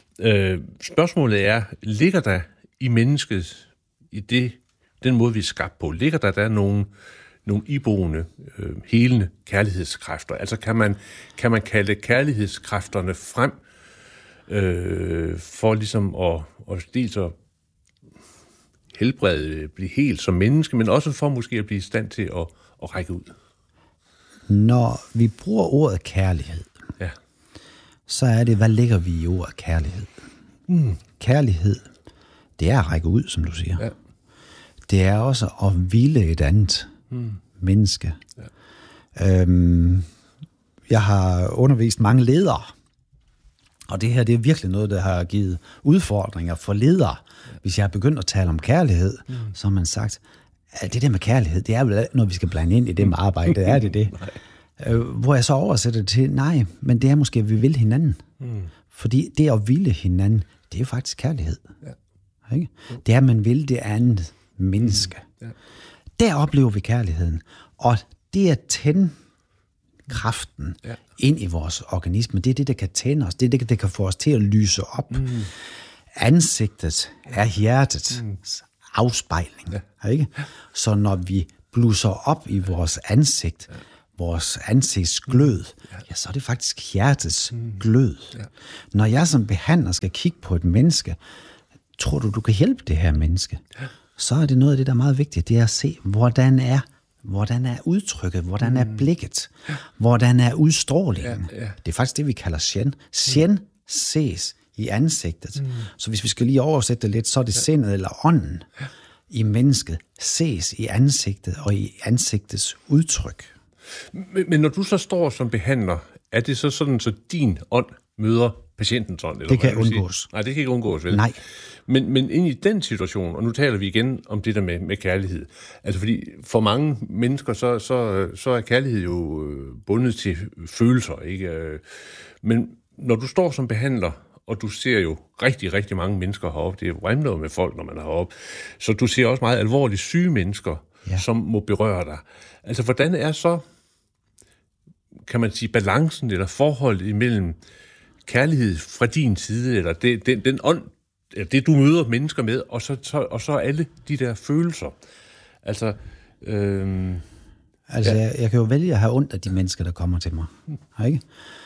øh, spørgsmålet er, ligger der i mennesket, i det, den måde, vi er skabt på, ligger der der nogle... nogle iboende, øh, helende kærlighedskræfter. Altså kan man, kan man kalde kærlighedskræfterne frem øh, for ligesom at, at dels at helbrede, blive helt som menneske, men også for måske at blive i stand til at, at række ud. Når vi bruger ordet kærlighed, ja. så er det, hvad lægger vi i ordet kærlighed? Mm. Kærlighed, det er at række ud, som du siger. Ja. Det er også at ville et andet Hmm. menneske. Ja. Øhm, jeg har undervist mange ledere, og det her det er virkelig noget, der har givet udfordringer for ledere. Ja. Hvis jeg har begyndt at tale om kærlighed, hmm. så har man sagt, at det der med kærlighed, det er vel noget, vi skal blande ind i det med arbejde. Er det det? øh, hvor jeg så oversætter det til, nej, men det er måske, at vi vil hinanden. Hmm. Fordi det at ville hinanden, det er jo faktisk kærlighed. Ja. Ikke? Det er, at man vil det andet menneske. Hmm. Ja. Der oplever vi kærligheden, og det at tænde kraften ja. ind i vores organisme. Det er det, der kan tænde os. Det er det, der kan få os til at lyse op. Mm. Ansigtet er hjertets mm. afspejling. Ja. Ikke? Så når vi blusser op i vores ansigt, ja. vores ansigtsglød, ja. ja, så er det faktisk hjertets mm. glød. Ja. Når jeg som behandler skal kigge på et menneske, tror du, du kan hjælpe det her menneske? Ja. Så er det noget af det, der er meget vigtigt, det er at se, hvordan er, hvordan er udtrykket, hvordan er blikket, ja. hvordan er udstrålingen. Ja, ja. Det er faktisk det, vi kalder sjen. Sjen mm. ses i ansigtet. Mm. Så hvis vi skal lige oversætte det lidt, så er det ja. sindet eller ånden ja. i mennesket ses i ansigtet og i ansigtets udtryk. Men, men når du så står som behandler, er det så sådan, så din ånd møder patientens ånd? Eller det kan undgås. Nej, det kan ikke undgås, vel? Nej. Men, men ind i den situation, og nu taler vi igen om det der med, med kærlighed, altså fordi for mange mennesker, så, så, så er kærlighed jo bundet til følelser, ikke? Men når du står som behandler, og du ser jo rigtig, rigtig mange mennesker heroppe, det er vrimler med folk, når man er heroppe, så du ser også meget alvorligt syge mennesker, ja. som må berøre dig. Altså, hvordan er så, kan man sige, balancen eller forholdet imellem kærlighed fra din side, eller det, den, den ånd, det du møder mennesker med, og så, så, og så alle de der følelser. Altså, øhm, altså ja. jeg, jeg kan jo vælge at have ondt af de mennesker, der kommer til mig. Hmm. Ikke?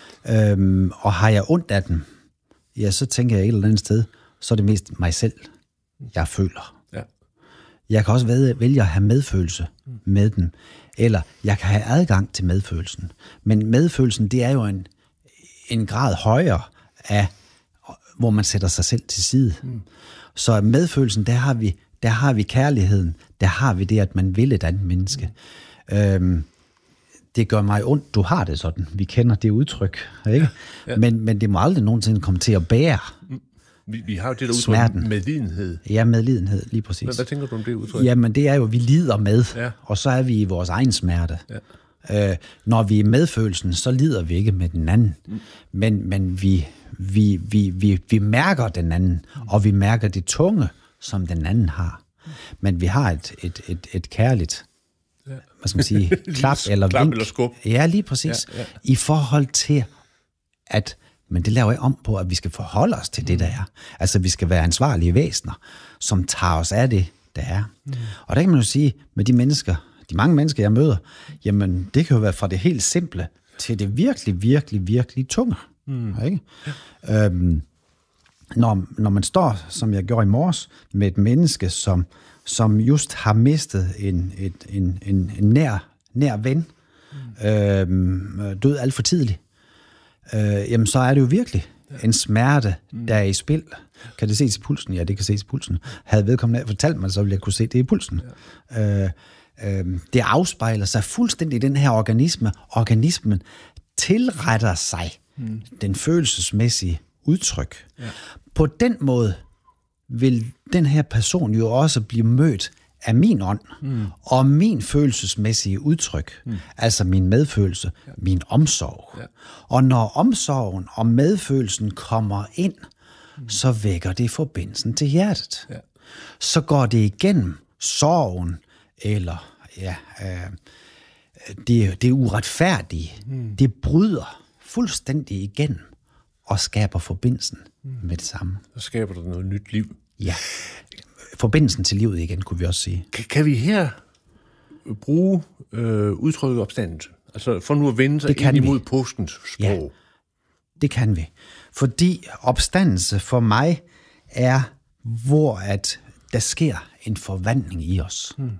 Øhm, og har jeg ondt af dem, ja, så tænker jeg et eller andet sted, så er det mest mig selv, jeg føler. Ja. Jeg kan også vælge at have medfølelse hmm. med dem, eller jeg kan have adgang til medfølelsen. Men medfølelsen, det er jo en, en grad højere af, hvor man sætter sig selv til side. Mm. Så medfølelsen, der har vi, der har vi kærligheden, der har vi det, at man vil et andet menneske. Mm. Øhm, det gør mig ondt, du har det sådan. Vi kender det udtryk, ikke? Ja. Men, men det må aldrig nogensinde komme til at bære mm. vi, vi har jo det der udtryk, medlidenhed. Ja, medlidenhed, lige præcis. Hvad, hvad tænker du om det udtryk? Jamen, det er jo, at vi lider med, ja. og så er vi i vores egen smerte. Ja. Øh, når vi er medfølelsen, så lider vi ikke med den anden. Mm. Men, men vi, vi, vi, vi, vi mærker den anden, mm. og vi mærker det tunge, som den anden har. Mm. Men vi har et, et, et, et kærligt, ja. hvad skal man sige, klap eller klap vink. Eller skub. Ja, lige præcis. Ja, ja. I forhold til, at, men det laver jeg om på, at vi skal forholde os til mm. det, der er. Altså, vi skal være ansvarlige væsener, som tager os af det, der er. Mm. Og der kan man jo sige, med de mennesker, de mange mennesker, jeg møder, jamen, det kan jo være fra det helt simple til det virkelig, virkelig, virkelig tunge. Mm. Ikke? Ja. Øhm, når, når man står, som jeg gjorde i morges, med et menneske, som, som just har mistet en, et, en, en, en nær, nær ven, mm. øhm, død alt for tidligt, øh, jamen, så er det jo virkelig ja. en smerte, mm. der er i spil. Kan det ses i pulsen? Ja, det kan ses i pulsen. Havde vedkommende fortalt mig, så ville jeg kunne se det i pulsen. Ja. Øh, Det afspejler sig fuldstændig i den her organisme. Organismen tilretter sig mm. den følelsesmæssige udtryk. Ja. På den måde vil den her person jo også blive mødt af min ånd mm. og min følelsesmæssige udtryk. Mm. Altså min medfølelse, ja. min omsorg. Ja. Og når omsorgen og medfølelsen kommer ind, mm. så vækker det forbindelsen til hjertet. Ja. Så går det igennem sorgen, eller ja, øh, det, det uretfærdige, mm. det bryder fuldstændig igennem og skaber forbindelsen mm. med det samme. Så skaber der noget nyt liv. Ja, forbindelsen til livet igen, kunne vi også sige. Kan, kan vi her bruge øh, udtrykket opstandelse? Altså for nu at vende sig ind imod vi. påskens sprog. Ja, det kan vi. Fordi opstandelse for mig er, hvor at der sker en forvandling i os. Mm.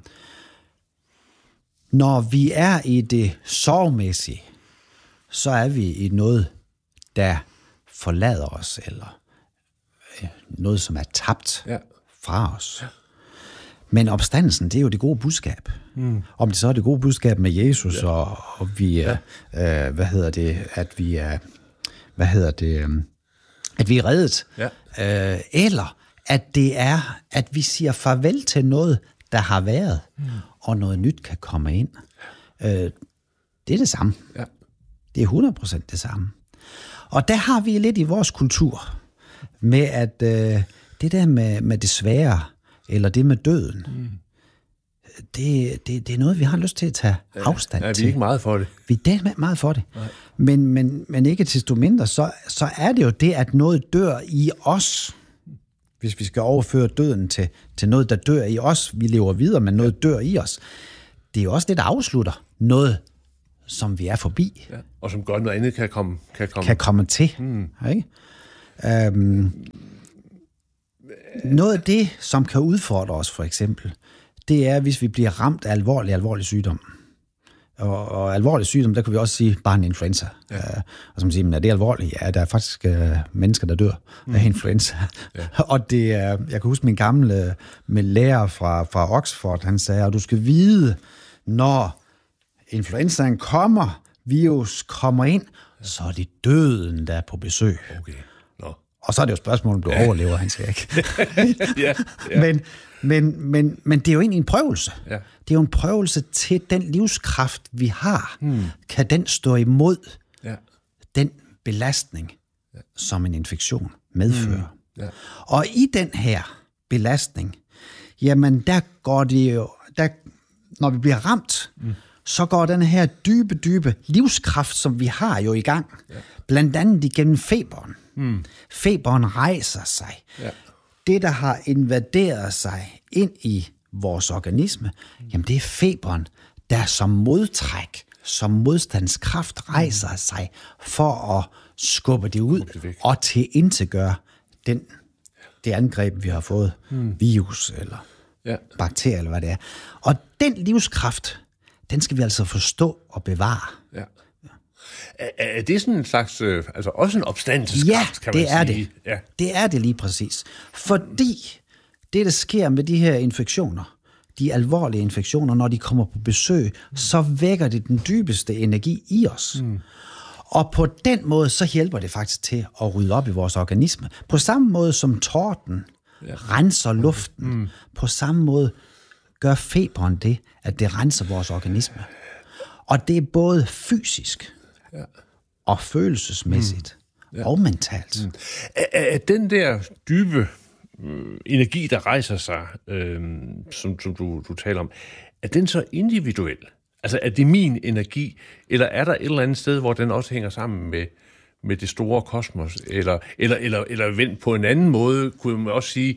Når vi er i det sorgmæssige, så er vi i noget, der forlader os, eller noget, som er tabt ja. fra os. Ja. Men opstandelsen, det er jo det gode budskab. Mm. Om det så er det gode budskab med Jesus, ja. og, og vi er, ja. øh, hvad hedder det, at vi er, hvad hedder det, øh, at vi er reddet, ja. øh, eller at det er, at vi siger farvel til noget, der har været, mm. og noget nyt kan komme ind. Øh, det er det samme. Ja. Det er hundrede procent det samme. Og der har vi lidt i vores kultur, med at øh, det der med, med det svære, eller det med døden, mm. det, det, det er noget, vi har lyst til at tage ja, afstand ja, til. vi er ikke meget for det. Vi er meget for det. Men, men, men ikke desto mindre, så, så er det jo det, at noget dør i os. Hvis vi skal overføre døden til, til noget, der dør i os. Vi lever videre, men noget dør i os. Det er jo også det, der afslutter noget, som vi er forbi. Ja. Og som godt noget andet kan komme, kan komme. Kan komme til. Mm. Ikke? Øhm, noget af det, som kan udfordre os, for eksempel, det er, hvis vi bliver ramt af alvorlig, alvorlig sygdom. Og, og alvorlig sygdom, der kan vi også sige, bare en influenza. Ja. Uh, og som siger, men er det alvorligt? Ja, der er faktisk uh, mennesker, der dør mm. af influenza. Ja. Og det er, jeg kan huske min gamle med lærer fra, fra Oxford, han sagde, at du skal vide, når influenzaen kommer, virus kommer ind, ja. så er det døden, der er på besøg. Okay. No. Og så er det jo spørgsmålet, om du ja. overlever, han siger ikke. ja. Ja. Men, men, men, men det er jo egentlig en prøvelse. Ja. Det er jo en prøvelse til den livskraft, vi har. Hmm. Kan den stå imod ja. den belastning, ja. som en infektion medfører? Hmm. Ja. Og i den her belastning, jamen der går det jo, der, når vi bliver ramt, hmm. så går den her dybe, dybe livskraft, som vi har jo i gang, ja. blandt andet igennem feberen. Hmm. Feberen rejser sig. Ja. Det, der har invaderet sig ind i vores organisme, jamen det er feberen, der som modtræk, som modstandskraft rejser sig for at skubbe det ud og til indtegøre den, det angreb, vi har fået, hmm. virus eller ja. bakterier eller hvad det er. Og den livskraft, den skal vi altså forstå og bevare. Ja. Er, er det sådan en slags, øh, altså også en opstandelseskraft, ja, kan man det er sige? Det. Ja, det er det lige præcis. Fordi det, der sker med de her infektioner, de alvorlige infektioner, når de kommer på besøg, mm. så vækker det den dybeste energi i os. Mm. Og på den måde, så hjælper det faktisk til at rydde op i vores organisme. På samme måde som torden ja. renser luften, mm. på samme måde gør feberen det, at det renser vores organisme. Og det er både fysisk ja. og følelsesmæssigt mm. ja. og mentalt. Mm. Er, er den der dybe øh, energi, der rejser sig, øh, som, som du, du taler om, er den så individuel? Altså er det min energi, eller er der et eller andet sted, hvor den også hænger sammen med, med det store kosmos? Eller, eller, eller, eller vendt på en anden måde, kunne man også sige,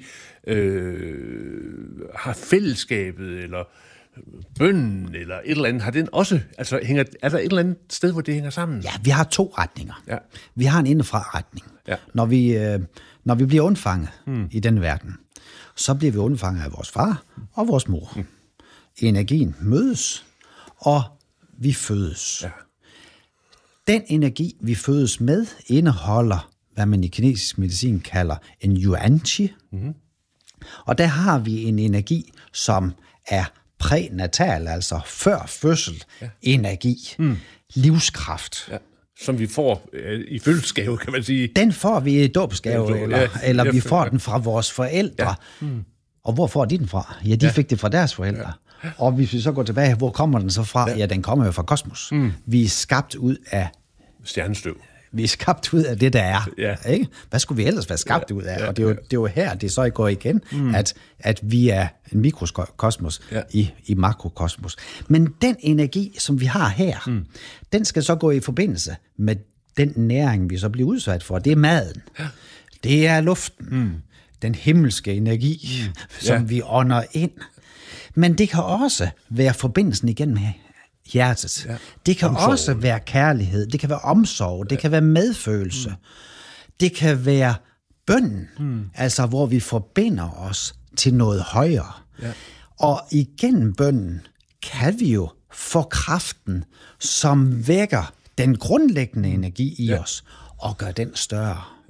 øh, har fællesskabet, eller bønnen, eller et eller andet, har den også, altså hænger, er der et eller andet sted, hvor det hænger sammen? Ja, vi har to retninger. Ja. Vi har en indefra-retning. Ja. Når vi, øh, når vi bliver undfanget hmm. i den verden, så bliver vi undfanget af vores far og vores mor. Hmm. Energien mødes, og vi fødes. Ja. Den energi, vi fødes med, indeholder, hvad man i kinesisk medicin kalder en yuan-chi. Hmm. Og der har vi en energi, som er prænatal, altså før fødsel, ja. energi, mm. livskraft. Ja. Som vi får øh, i fødselsgave, kan man sige. Den får vi i dåbsgave, ja, eller, ja, eller vi får ja. den fra vores forældre. Ja. Mm. Og hvor får de den fra? Ja, de ja. fik det fra deres forældre. Ja. Og hvis vi så går tilbage, hvor kommer den så fra? Ja, ja den kommer jo fra kosmos. Mm. Vi er skabt ud af stjernestøv. Vi er skabt ud af det, der er. Ja. Ikke? Hvad skulle vi ellers være skabt ja. ud af? Ja. Og det er, jo, det er jo her, det så går igen, mm. at, at vi er en mikrokosmos ja. i, i makrokosmos. Men den energi, som vi har her, mm. den skal så gå i forbindelse med den næring, vi så bliver udsat for. Det er maden. Ja. Det er luften. Mm. Den himmelske energi, mm. som ja. vi ånder ind. Men det kan også være forbindelsen igen med hjertet. Ja. Det kan omsorg. også være kærlighed, det kan være omsorg, det ja. kan være medfølelse, mm. det kan være bøn, mm. altså hvor vi forbinder os til noget højere. Ja. Og igennem bønnen kan vi jo få kraften, som vækker den grundlæggende energi i ja. os, og gør den større. Ja.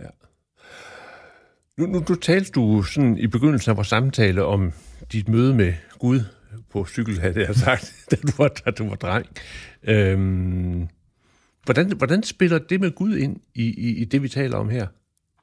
Nu, nu, nu talte du sådan i begyndelsen af vores samtale om dit møde med Gud på cykel, havde jeg sagt, da du var, da du var dreng. Øhm, hvordan, hvordan spiller det med Gud ind i, i, i det, vi taler om her?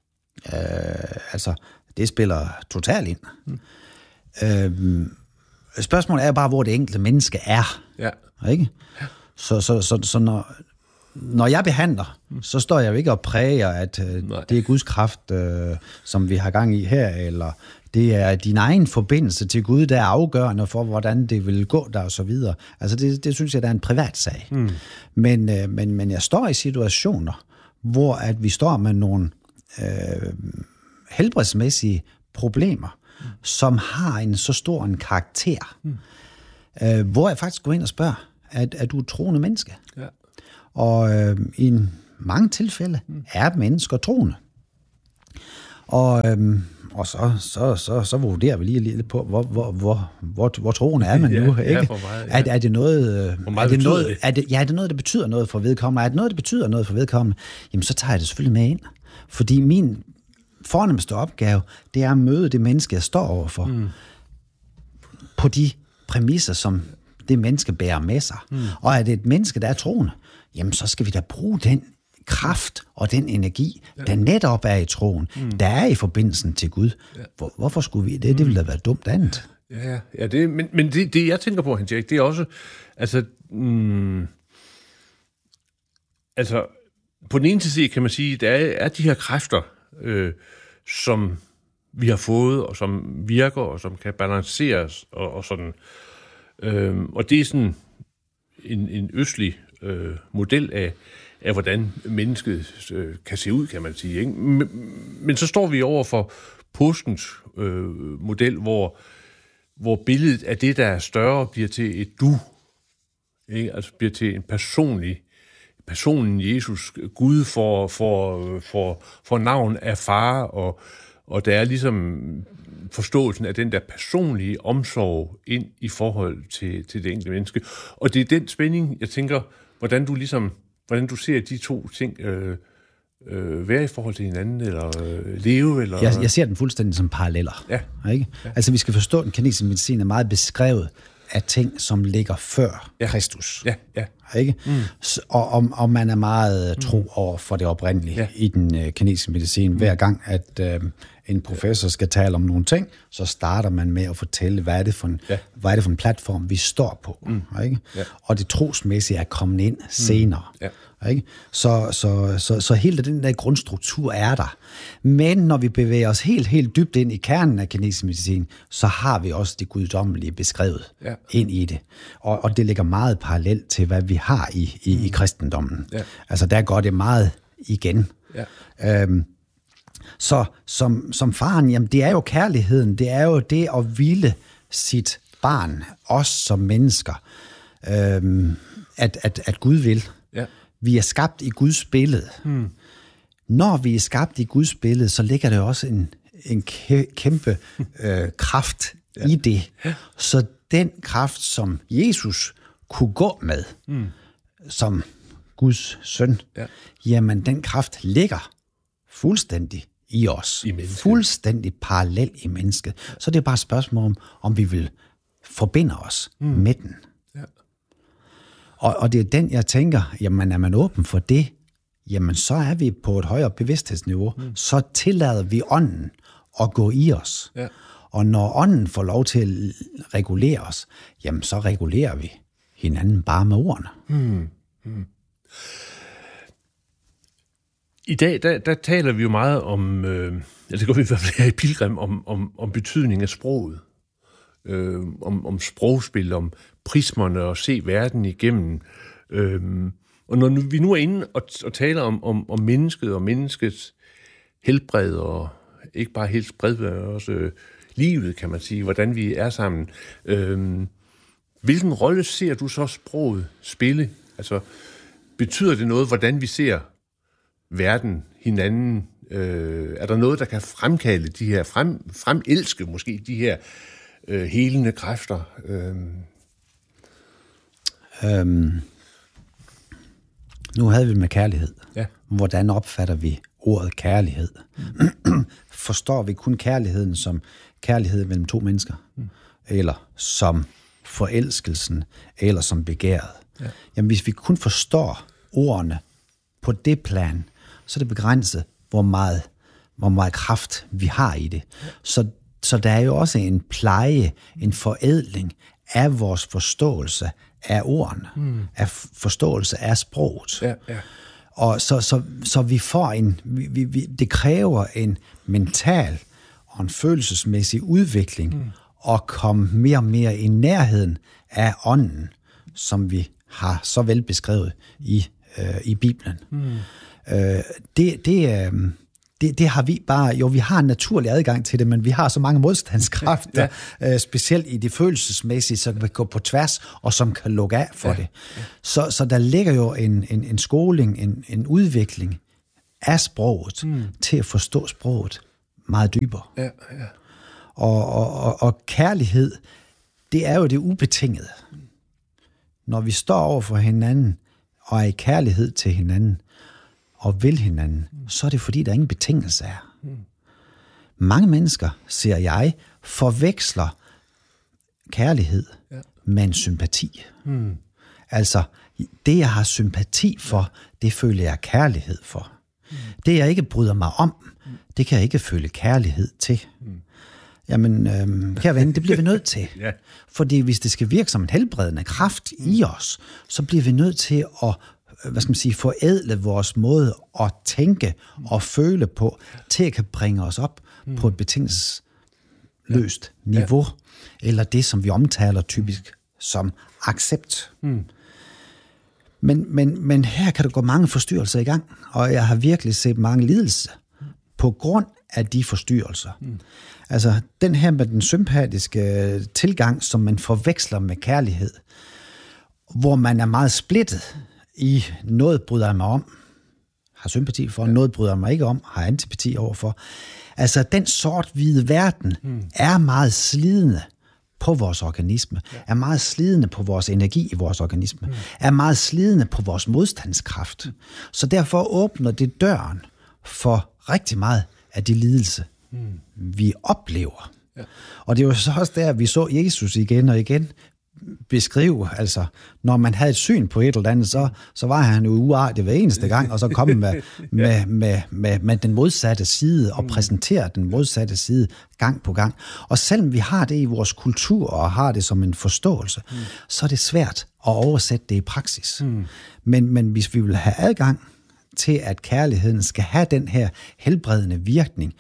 Øh, altså, det spiller totalt ind. Hmm. Øhm, spørgsmålet er bare, hvor det enkelte menneske er. Ja. Ikke? Ja. Så, så, så, så når, når jeg behandler, mm. så står jeg jo ikke og præger, at øh, det er Guds kraft, øh, som vi har gang i her, eller det er din egen forbindelse til Gud, der er afgørende for, hvordan det vil gå der, og så videre. Altså, det, det synes jeg, der er en privat sag. Mm. Men, øh, men, men jeg står i situationer, hvor at vi står med nogle øh, helbredsmæssige problemer, mm. som har en så stor en karakter, mm. øh, hvor jeg faktisk går ind og spørger, at, at du er et troende menneske. Ja. Og øh, i mange tilfælde mm. er mennesker troende. Og, øh, og så, så, så, så vurderer vi lige lidt på, hvor, hvor, hvor, hvor, hvor troende er man nu. Ja, ikke? Ja, meget, ja. Er, er det noget, hvor meget er det noget, det? Er det, ja, er det noget, der betyder noget for vedkommende? Er det noget, der betyder noget for vedkommende? Jamen, så tager jeg det selvfølgelig med ind. Fordi min fornemmeste opgave, det er at møde det menneske, jeg står overfor. Mm. På de præmisser, som det menneske bærer med sig. Mm. Og er det et menneske, der er troende, jamen så skal vi da bruge den kraft og den energi, ja. der netop er i troen, mm. der er i forbindelsen til Gud. Ja. Hvor, hvorfor skulle vi det? Det ville da være dumt andet. Ja, ja det, men, men det, det, jeg tænker på, Hans Erik, det er også, altså, mm, altså, på den ene side kan man sige, der er, er de her kræfter, øh, som vi har fået, og som virker, og som kan balanceres, og, og sådan. Øh, og det er sådan en, en østlig øh, model af, af, hvordan mennesket øh, kan se ud, kan man sige. Ikke? Men, men så står vi over for påskens øh, model, hvor, hvor billedet af det, der er større, bliver til et du. Ikke? Altså bliver til en personlig, personen Jesus, Gud for, for, for, for navn af far, og, og der er ligesom forståelsen af den der personlige omsorg ind i forhold til, til det enkelte menneske. Og det er den spænding, jeg tænker, hvordan du ligesom, hvordan du ser de to ting øh, øh, være i forhold til hinanden, eller øh, leve, eller... Jeg, jeg ser den fuldstændig som paralleller. Ja. Ikke? Ja. Altså, vi skal forstå, at den kinesiske medicin er meget beskrevet af ting, som ligger før ja. Kristus. Ja, ja. Ikke? Mm. Så, og, og, og man er meget tro over for det oprindelige ja. i den øh, kinesiske medicin. Mm. Hver gang, at øh, en professor skal tale om nogle ting, så starter man med at fortælle, hvad er det for en, ja. hvad er det for en platform, vi står på. Mm. Ikke? Ja. Og det trosmæssige er kommet ind senere. Mm. Ja. Ikke? Så, så, så, så hele den der grundstruktur er der. Men når vi bevæger os helt, helt dybt ind i kernen af kinesisk medicin, så har vi også det guddommelige beskrevet ja. ind i det. Og, og det ligger meget parallelt til, hvad vi har i, i, mm. i kristendommen. Ja. Altså der går det meget igen. Ja. Øhm, så som, som faren, jamen det er jo kærligheden, det er jo det at ville sit barn, os som mennesker, øhm, at, at, at Gud vil. Ja. Vi er skabt i Guds billede. Hmm. Når vi er skabt i Guds billede, så ligger der også en, en kæmpe øh, kraft ja. i det. Ja. Så den kraft, som Jesus kunne gå med, hmm. som Guds søn, ja. jamen den kraft ligger fuldstændig i os. I fuldstændig parallel i mennesket. Så det er bare et spørgsmål om, om vi vil forbinde os hmm. med den. Ja. Og, og det er den, jeg tænker, jamen er man åben for det, jamen så er vi på et højere bevidsthedsniveau. Mm. Så tillader vi ånden at gå i os. Ja. Og når ånden får lov til at regulere os, jamen så regulerer vi hinanden bare med ordene. Mm. Mm. I dag, der, der taler vi jo meget om, øh, det går vi i hvert fald her i Pilgrim, om, om, om betydning af sproget. Øh, om, om sprogspil, om prismerne og se verden igennem. Øhm, og når nu, vi nu er inde og, og taler om, om, om mennesket og menneskets helbred, og ikke bare helbred, men også øh, livet, kan man sige, hvordan vi er sammen. Øhm, hvilken rolle ser du så sproget spille? Altså, betyder det noget, hvordan vi ser verden, hinanden? Øh, er der noget, der kan fremkalde de her, frem, fremelske måske de her Øh, helende kræfter. Øhm. Øhm, nu havde vi med kærlighed. Ja. Hvordan opfatter vi ordet kærlighed? Mm. Forstår vi kun kærligheden som kærlighed mellem to mennesker? Mm. Eller som forelskelsen? Eller som begæret? Ja. Jamen, hvis vi kun forstår ordene på det plan, så er det begrænset, hvor meget, hvor meget kraft vi har i det. Ja. Så Så der er jo også en pleje, en forædling af vores forståelse af ordene, mm. af forståelse af sproget. Ja, ja. Og så, så, så vi får en, vi, vi, det kræver en mental og en følelsesmæssig udvikling mm. at komme mere og mere i nærheden af ånden, som vi har så vel beskrevet i, øh, i Bibelen. Mm. Øh, det, det, øh, det, det har vi bare, jo vi har en naturlig adgang til det, men vi har så mange modstandskræfter, ja. øh, specielt i det følelsesmæssige, som kan gå på tværs, og som kan lukke af for ja. det. Ja. Så, så der ligger jo en, en, en skoling, en, en udvikling af sproget, mm. til at forstå sproget meget dybere. Ja, ja. Og, og, og, og kærlighed, det er jo det ubetingede. Når vi står over for hinanden, og er i kærlighed til hinanden, og vil hinanden, mm. så er det fordi, der ingen betingelse er. Mm. Mange mennesker, ser jeg, forveksler kærlighed ja. med en sympati. Mm. Altså, det jeg har sympati for, det føler jeg kærlighed for. Mm. Det jeg ikke bryder mig om, mm. det kan jeg ikke føle kærlighed til. Mm. Jamen, øhm, kære ven, det bliver vi nødt til. ja. Fordi hvis det skal virke som en helbredende kraft mm. i os, så bliver vi nødt til at, hvad skal man sige, forædle vores måde at tænke mm. og føle på, til at kan bringe os op mm. på et betingelsesløst ja. niveau, ja. eller det, som vi omtaler typisk som accept. Mm. Men, men, men her kan der gå mange forstyrrelser i gang, og jeg har virkelig set mange lidelser på grund af de forstyrrelser. Mm. Altså, den her med den sympatiske tilgang, som man forveksler med kærlighed, hvor man er meget splittet i noget bryder jeg mig om, har sympati for, ja. noget bryder jeg mig ikke om, har antipati overfor. Altså, den sort-hvide verden mm. er meget slidende på vores organisme, ja. er meget slidende på vores energi i vores organisme, mm. er meget slidende på vores modstandskraft. Mm. Så derfor åbner det døren for rigtig meget af de lidelse, mm. vi oplever. Ja. Og det er jo så også der, vi så Jesus igen og igen beskrive, altså, når man havde et syn på et eller andet, så, så var han jo uartig hver eneste gang, og så kom med, med, med, med, med den modsatte side, og præsentere den modsatte side gang på gang. Og selvom vi har det i vores kultur, og har det som en forståelse, mm. så er det svært at oversætte det i praksis. Mm. Men, men hvis vi vil have adgang til, at kærligheden skal have den her helbredende virkning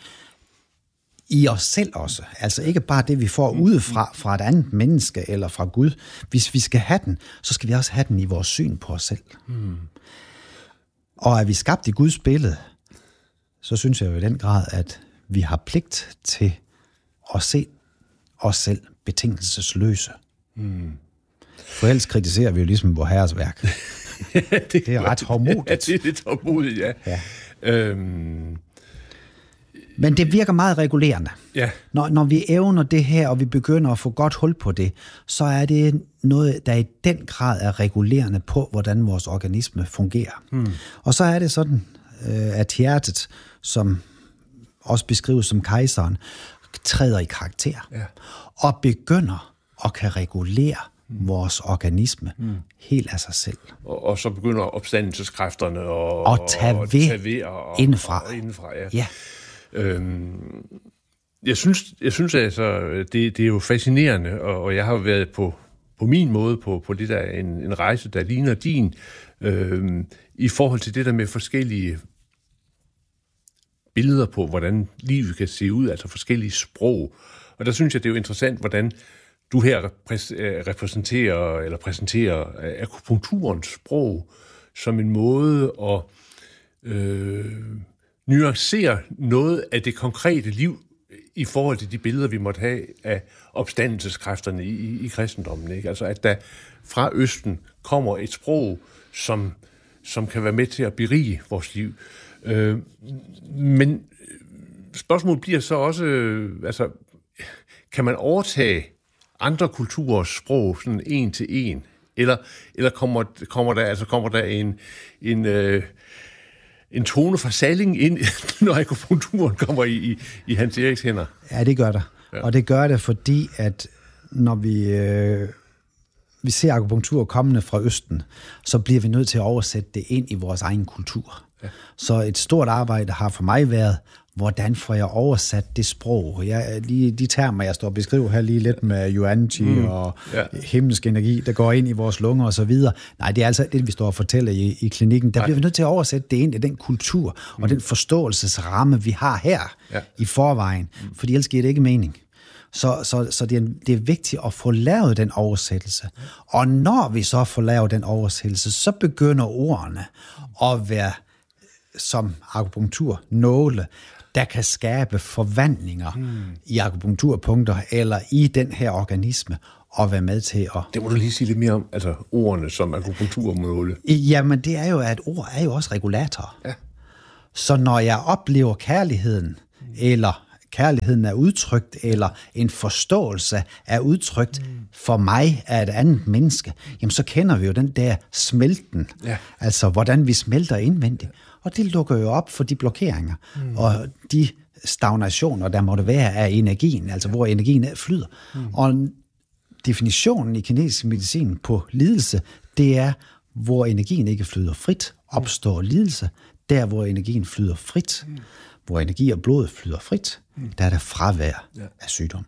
i os selv også. Altså ikke bare det, vi får udefra, fra et andet menneske eller fra Gud. Hvis vi skal have den, så skal vi også have den i vores syn på os selv. Mm. Og er vi skabt i Guds billede, så synes jeg jo i den grad, at vi har pligt til at se os selv betingelsesløse. Mm. For ellers kritiserer vi jo ligesom vor herres værk. ja, det, det er ret hårdmodigt. Ja, det er lidt hårdmodigt, ja. ja. Øhm... Men det virker meget regulerende. Ja. Når, når vi evner det her, og vi begynder at få godt hul på det, så er det noget, der i den grad er regulerende på, hvordan vores organisme fungerer. Hmm. Og så er det sådan, at hjertet, som også beskrives som kejseren, træder i karakter. Ja. Og begynder at kan regulere vores organisme mm. helt af sig selv. Og, og så begynder opstandelseskræfterne og, og tage og, ved, tage ved og, indenfra. Og, og indenfra ja. ja. Øhm, jeg synes, jeg synes altså, det, det er jo fascinerende, og, og jeg har været på, på min måde på, på det der, en, en rejse, der ligner din, øhm, i forhold til det der med forskellige billeder på, hvordan livet kan se ud, altså forskellige sprog. Og der synes jeg, det er jo interessant, hvordan du her repræsenterer, eller præsenterer akupunkturens sprog som en måde at øh, nuancere noget af det konkrete liv i forhold til de billeder, vi måtte have af opstandelseskræfterne i, i, i kristendommen. Ikke? Altså, at der fra Østen kommer et sprog, som, som kan være med til at berige vores liv. Øh, men spørgsmålet bliver så også, øh, altså, kan man overtage andre kulturers sprog sådan en til en, eller eller kommer kommer der altså kommer der en en øh, en tone fra Salling ind, når akupunkturen kommer i, i i Hans Eriks hænder? Ja, det gør der. Ja. Og det gør det, fordi at når vi øh, vi ser akupunktur kommende fra Østen, så bliver vi nødt til at oversætte det ind i vores egen kultur. Ja. Så et stort arbejde har for mig været hvordan får jeg oversat det sprog? Jeg, lige de termer, jeg står og beskriver her lige lidt med Yuan-Chi mm, og ja. himmelsk energi, der går ind i vores lunger og så videre. Nej, det er altså det, vi står og fortæller i, i klinikken. Der Nej. bliver vi nødt til at oversætte det ind i den kultur mm. og den forståelsesramme, vi har her ja. i forvejen, mm. for ellers giver det ikke mening. Så, så, så det, er, det er vigtigt at få lavet den oversættelse. Og når vi så får lavet den oversættelse, så begynder ordene at være som akupunktur nåle, der kan skabe forvandlinger hmm. i akupunkturpunkter eller i den her organisme og være med til at... Det må du lige sige lidt mere om, altså ordene som akupunkturmåle. Jamen det er jo, at ord er jo også regulatorer. Ja. Så når jeg oplever kærligheden, hmm. eller kærligheden er udtrykt, eller en forståelse er udtrykt hmm. for mig af et andet menneske, jamen så kender vi jo den der smelten, ja. altså hvordan vi smelter indvendigt. Og det lukker jo op for de blokeringer, mm. og de stagnationer, der måtte være af energien, altså hvor energien flyder. Mm. Og definitionen i kinesisk medicin på lidelse, det er, hvor energien ikke flyder frit, opstår lidelse. Der, hvor energien flyder frit, mm. hvor energi og blod flyder frit, mm. der er der fravær ja. af sygdom.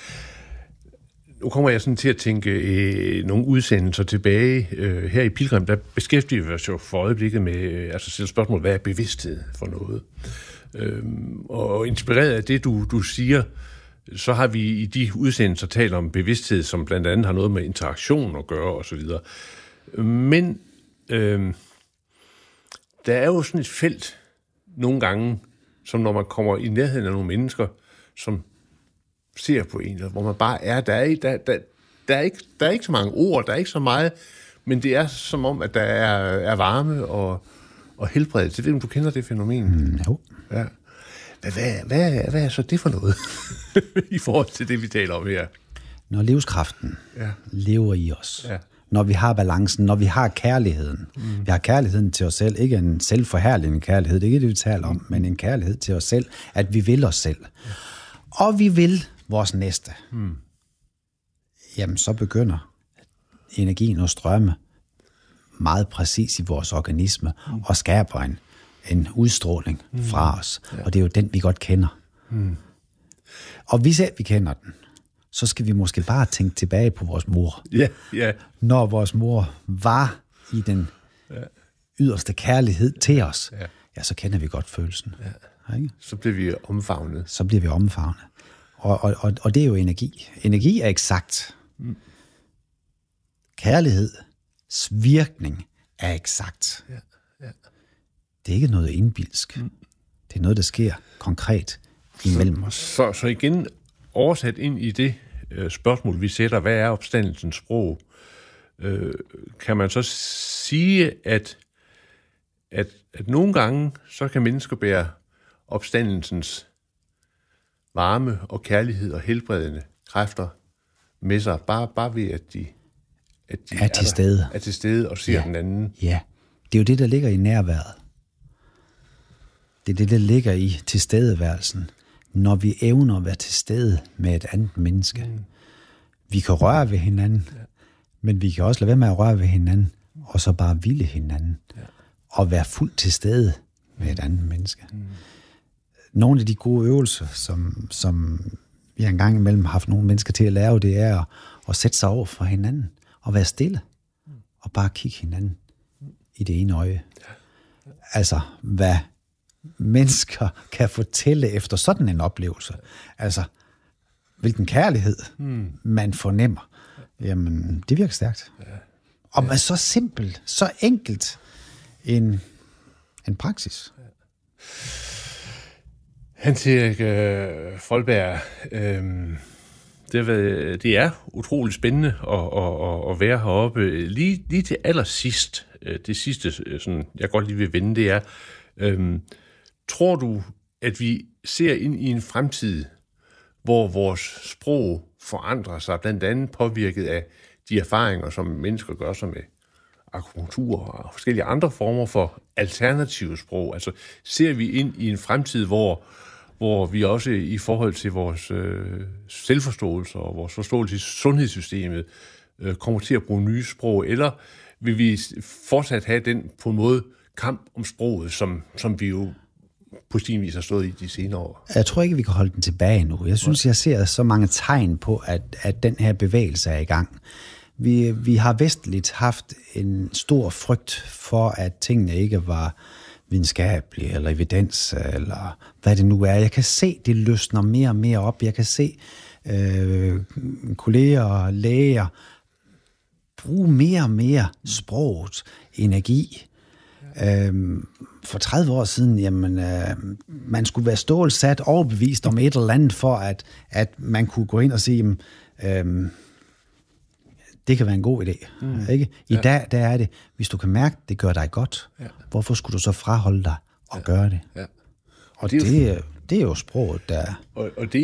Nu kommer jeg sådan til at tænke øh, nogle udsendelser tilbage. Øh, her i Pilgrim, der beskæftiger vi os jo for øjeblikket med, øh, altså selv spørgsmålet, hvad er bevidsthed for noget? Øh, og inspireret af det, du, du siger, så har vi i de udsendelser talt om bevidsthed, som blandt andet har noget med interaktion at gøre osv. Men øh, der er jo sådan et felt nogle gange, som når man kommer i nærheden af nogle mennesker, som ser på en, hvor man bare er, der er, der, der, der, er ikke, der er ikke så mange ord, der er ikke så meget, men det er som om, at der er, er varme og, og helbredelse. Det ved du, du kender det fænomen? Mm, jo. Ja. Hvad, hvad, hvad, hvad er så det for noget, i forhold til det, vi taler om her? Når livskraften ja. lever i os, ja. når vi har balancen, når vi har kærligheden. Mm. Vi har kærligheden til os selv, ikke en selvforherligende kærlighed, det er ikke det, vi taler om, men en kærlighed til os selv, at vi vil os selv. Ja. Og vi vil vores næste. Hmm. Jamen, så begynder energien at strømme meget præcis i vores organisme hmm. og skaber en, en udstråling hmm. fra os. Ja. Og det er jo den, vi godt kender. Hmm. Og hvis vi kender den, så skal vi måske bare tænke tilbage på vores mor. Yeah, yeah. Når vores mor var i den yeah. yderste kærlighed til os, yeah. ja, så kender vi godt følelsen. Yeah. Ikke? Så bliver vi omfavnet. Så bliver vi omfavnet. Og, og, og, og det er jo energi. Energi er eksakt. Mm. Kærligheds virkning er eksakt. Ja, ja. Det er ikke noget indbilsk. Mm. Det er noget, der sker konkret imellem os. Så, så igen oversat ind i det øh, spørgsmål, vi sætter, hvad er opstandelsens sprog? Øh, kan man så sige, at, at, at nogle gange, så kan mennesker bære opstandelsens varme og kærlighed og helbredende kræfter med sig, bare, bare ved, at de, at de er, er, til der, stede. er til stede og ser ja. den anden. Ja, det er jo det, der ligger i nærværet. Det er det, der ligger i tilstedeværelsen, når vi evner at være til stede med et andet menneske. Mm. Vi kan røre ved hinanden, ja. men vi kan også lade være med at røre ved hinanden, og så bare ville hinanden, ja. og være fuldt til stede med et andet menneske. Mm. Nogle af de gode øvelser, som, som vi har engang imellem haft nogle mennesker til at lave, det er at, at sætte sig over for hinanden og være stille og bare kigge hinanden i det ene øje. Altså, hvad mennesker kan fortælle efter sådan en oplevelse. Altså, hvilken kærlighed man fornemmer. Jamen, det virker stærkt. Og med så simpelt, så enkelt en, en praksis. Hans-Erik øh, Foldberg, øh, det, det er utroligt spændende at, at, at være heroppe. Lige, lige til allersidst, det sidste, sådan, jeg godt lige vil vende, det er, øh, tror du, at vi ser ind i en fremtid, hvor vores sprog forandrer sig, blandt andet påvirket af de erfaringer, som mennesker gør sig med akupunktur og forskellige andre former for alternative sprog? Altså, ser vi ind i en fremtid, hvor, hvor vi også i forhold til vores øh, selvforståelse og vores forståelse i sundhedssystemet øh, kommer til at bruge nye sprog, eller vil vi fortsat have den på en måde kamp om sproget, som, som vi jo på sin vis har stået i de senere år? Jeg tror ikke, vi kan holde den tilbage nu. Jeg synes, jeg ser så mange tegn på, at, at den her bevægelse er i gang. Vi, vi har vestligt haft en stor frygt for, at tingene ikke var videnskabelige, eller evidens, eller hvad det nu er. Jeg kan se, det løsner mere og mere op. Jeg kan se øh, kolleger og læger bruge mere og mere sproget, energi. Øhm, for tredive år siden, jamen, øh, man skulle være stålsat, overbevist om et eller andet, for at, at man kunne gå ind og sige, jamen, øh, det kan være en god idé. Mm. Ikke? I ja. dag, der er det, hvis du kan mærke, det gør dig godt, ja. Hvorfor skulle du så fraholde dig og ja. gøre det? Ja. Og det er, jo, det, det er jo sproget, der... Og, og det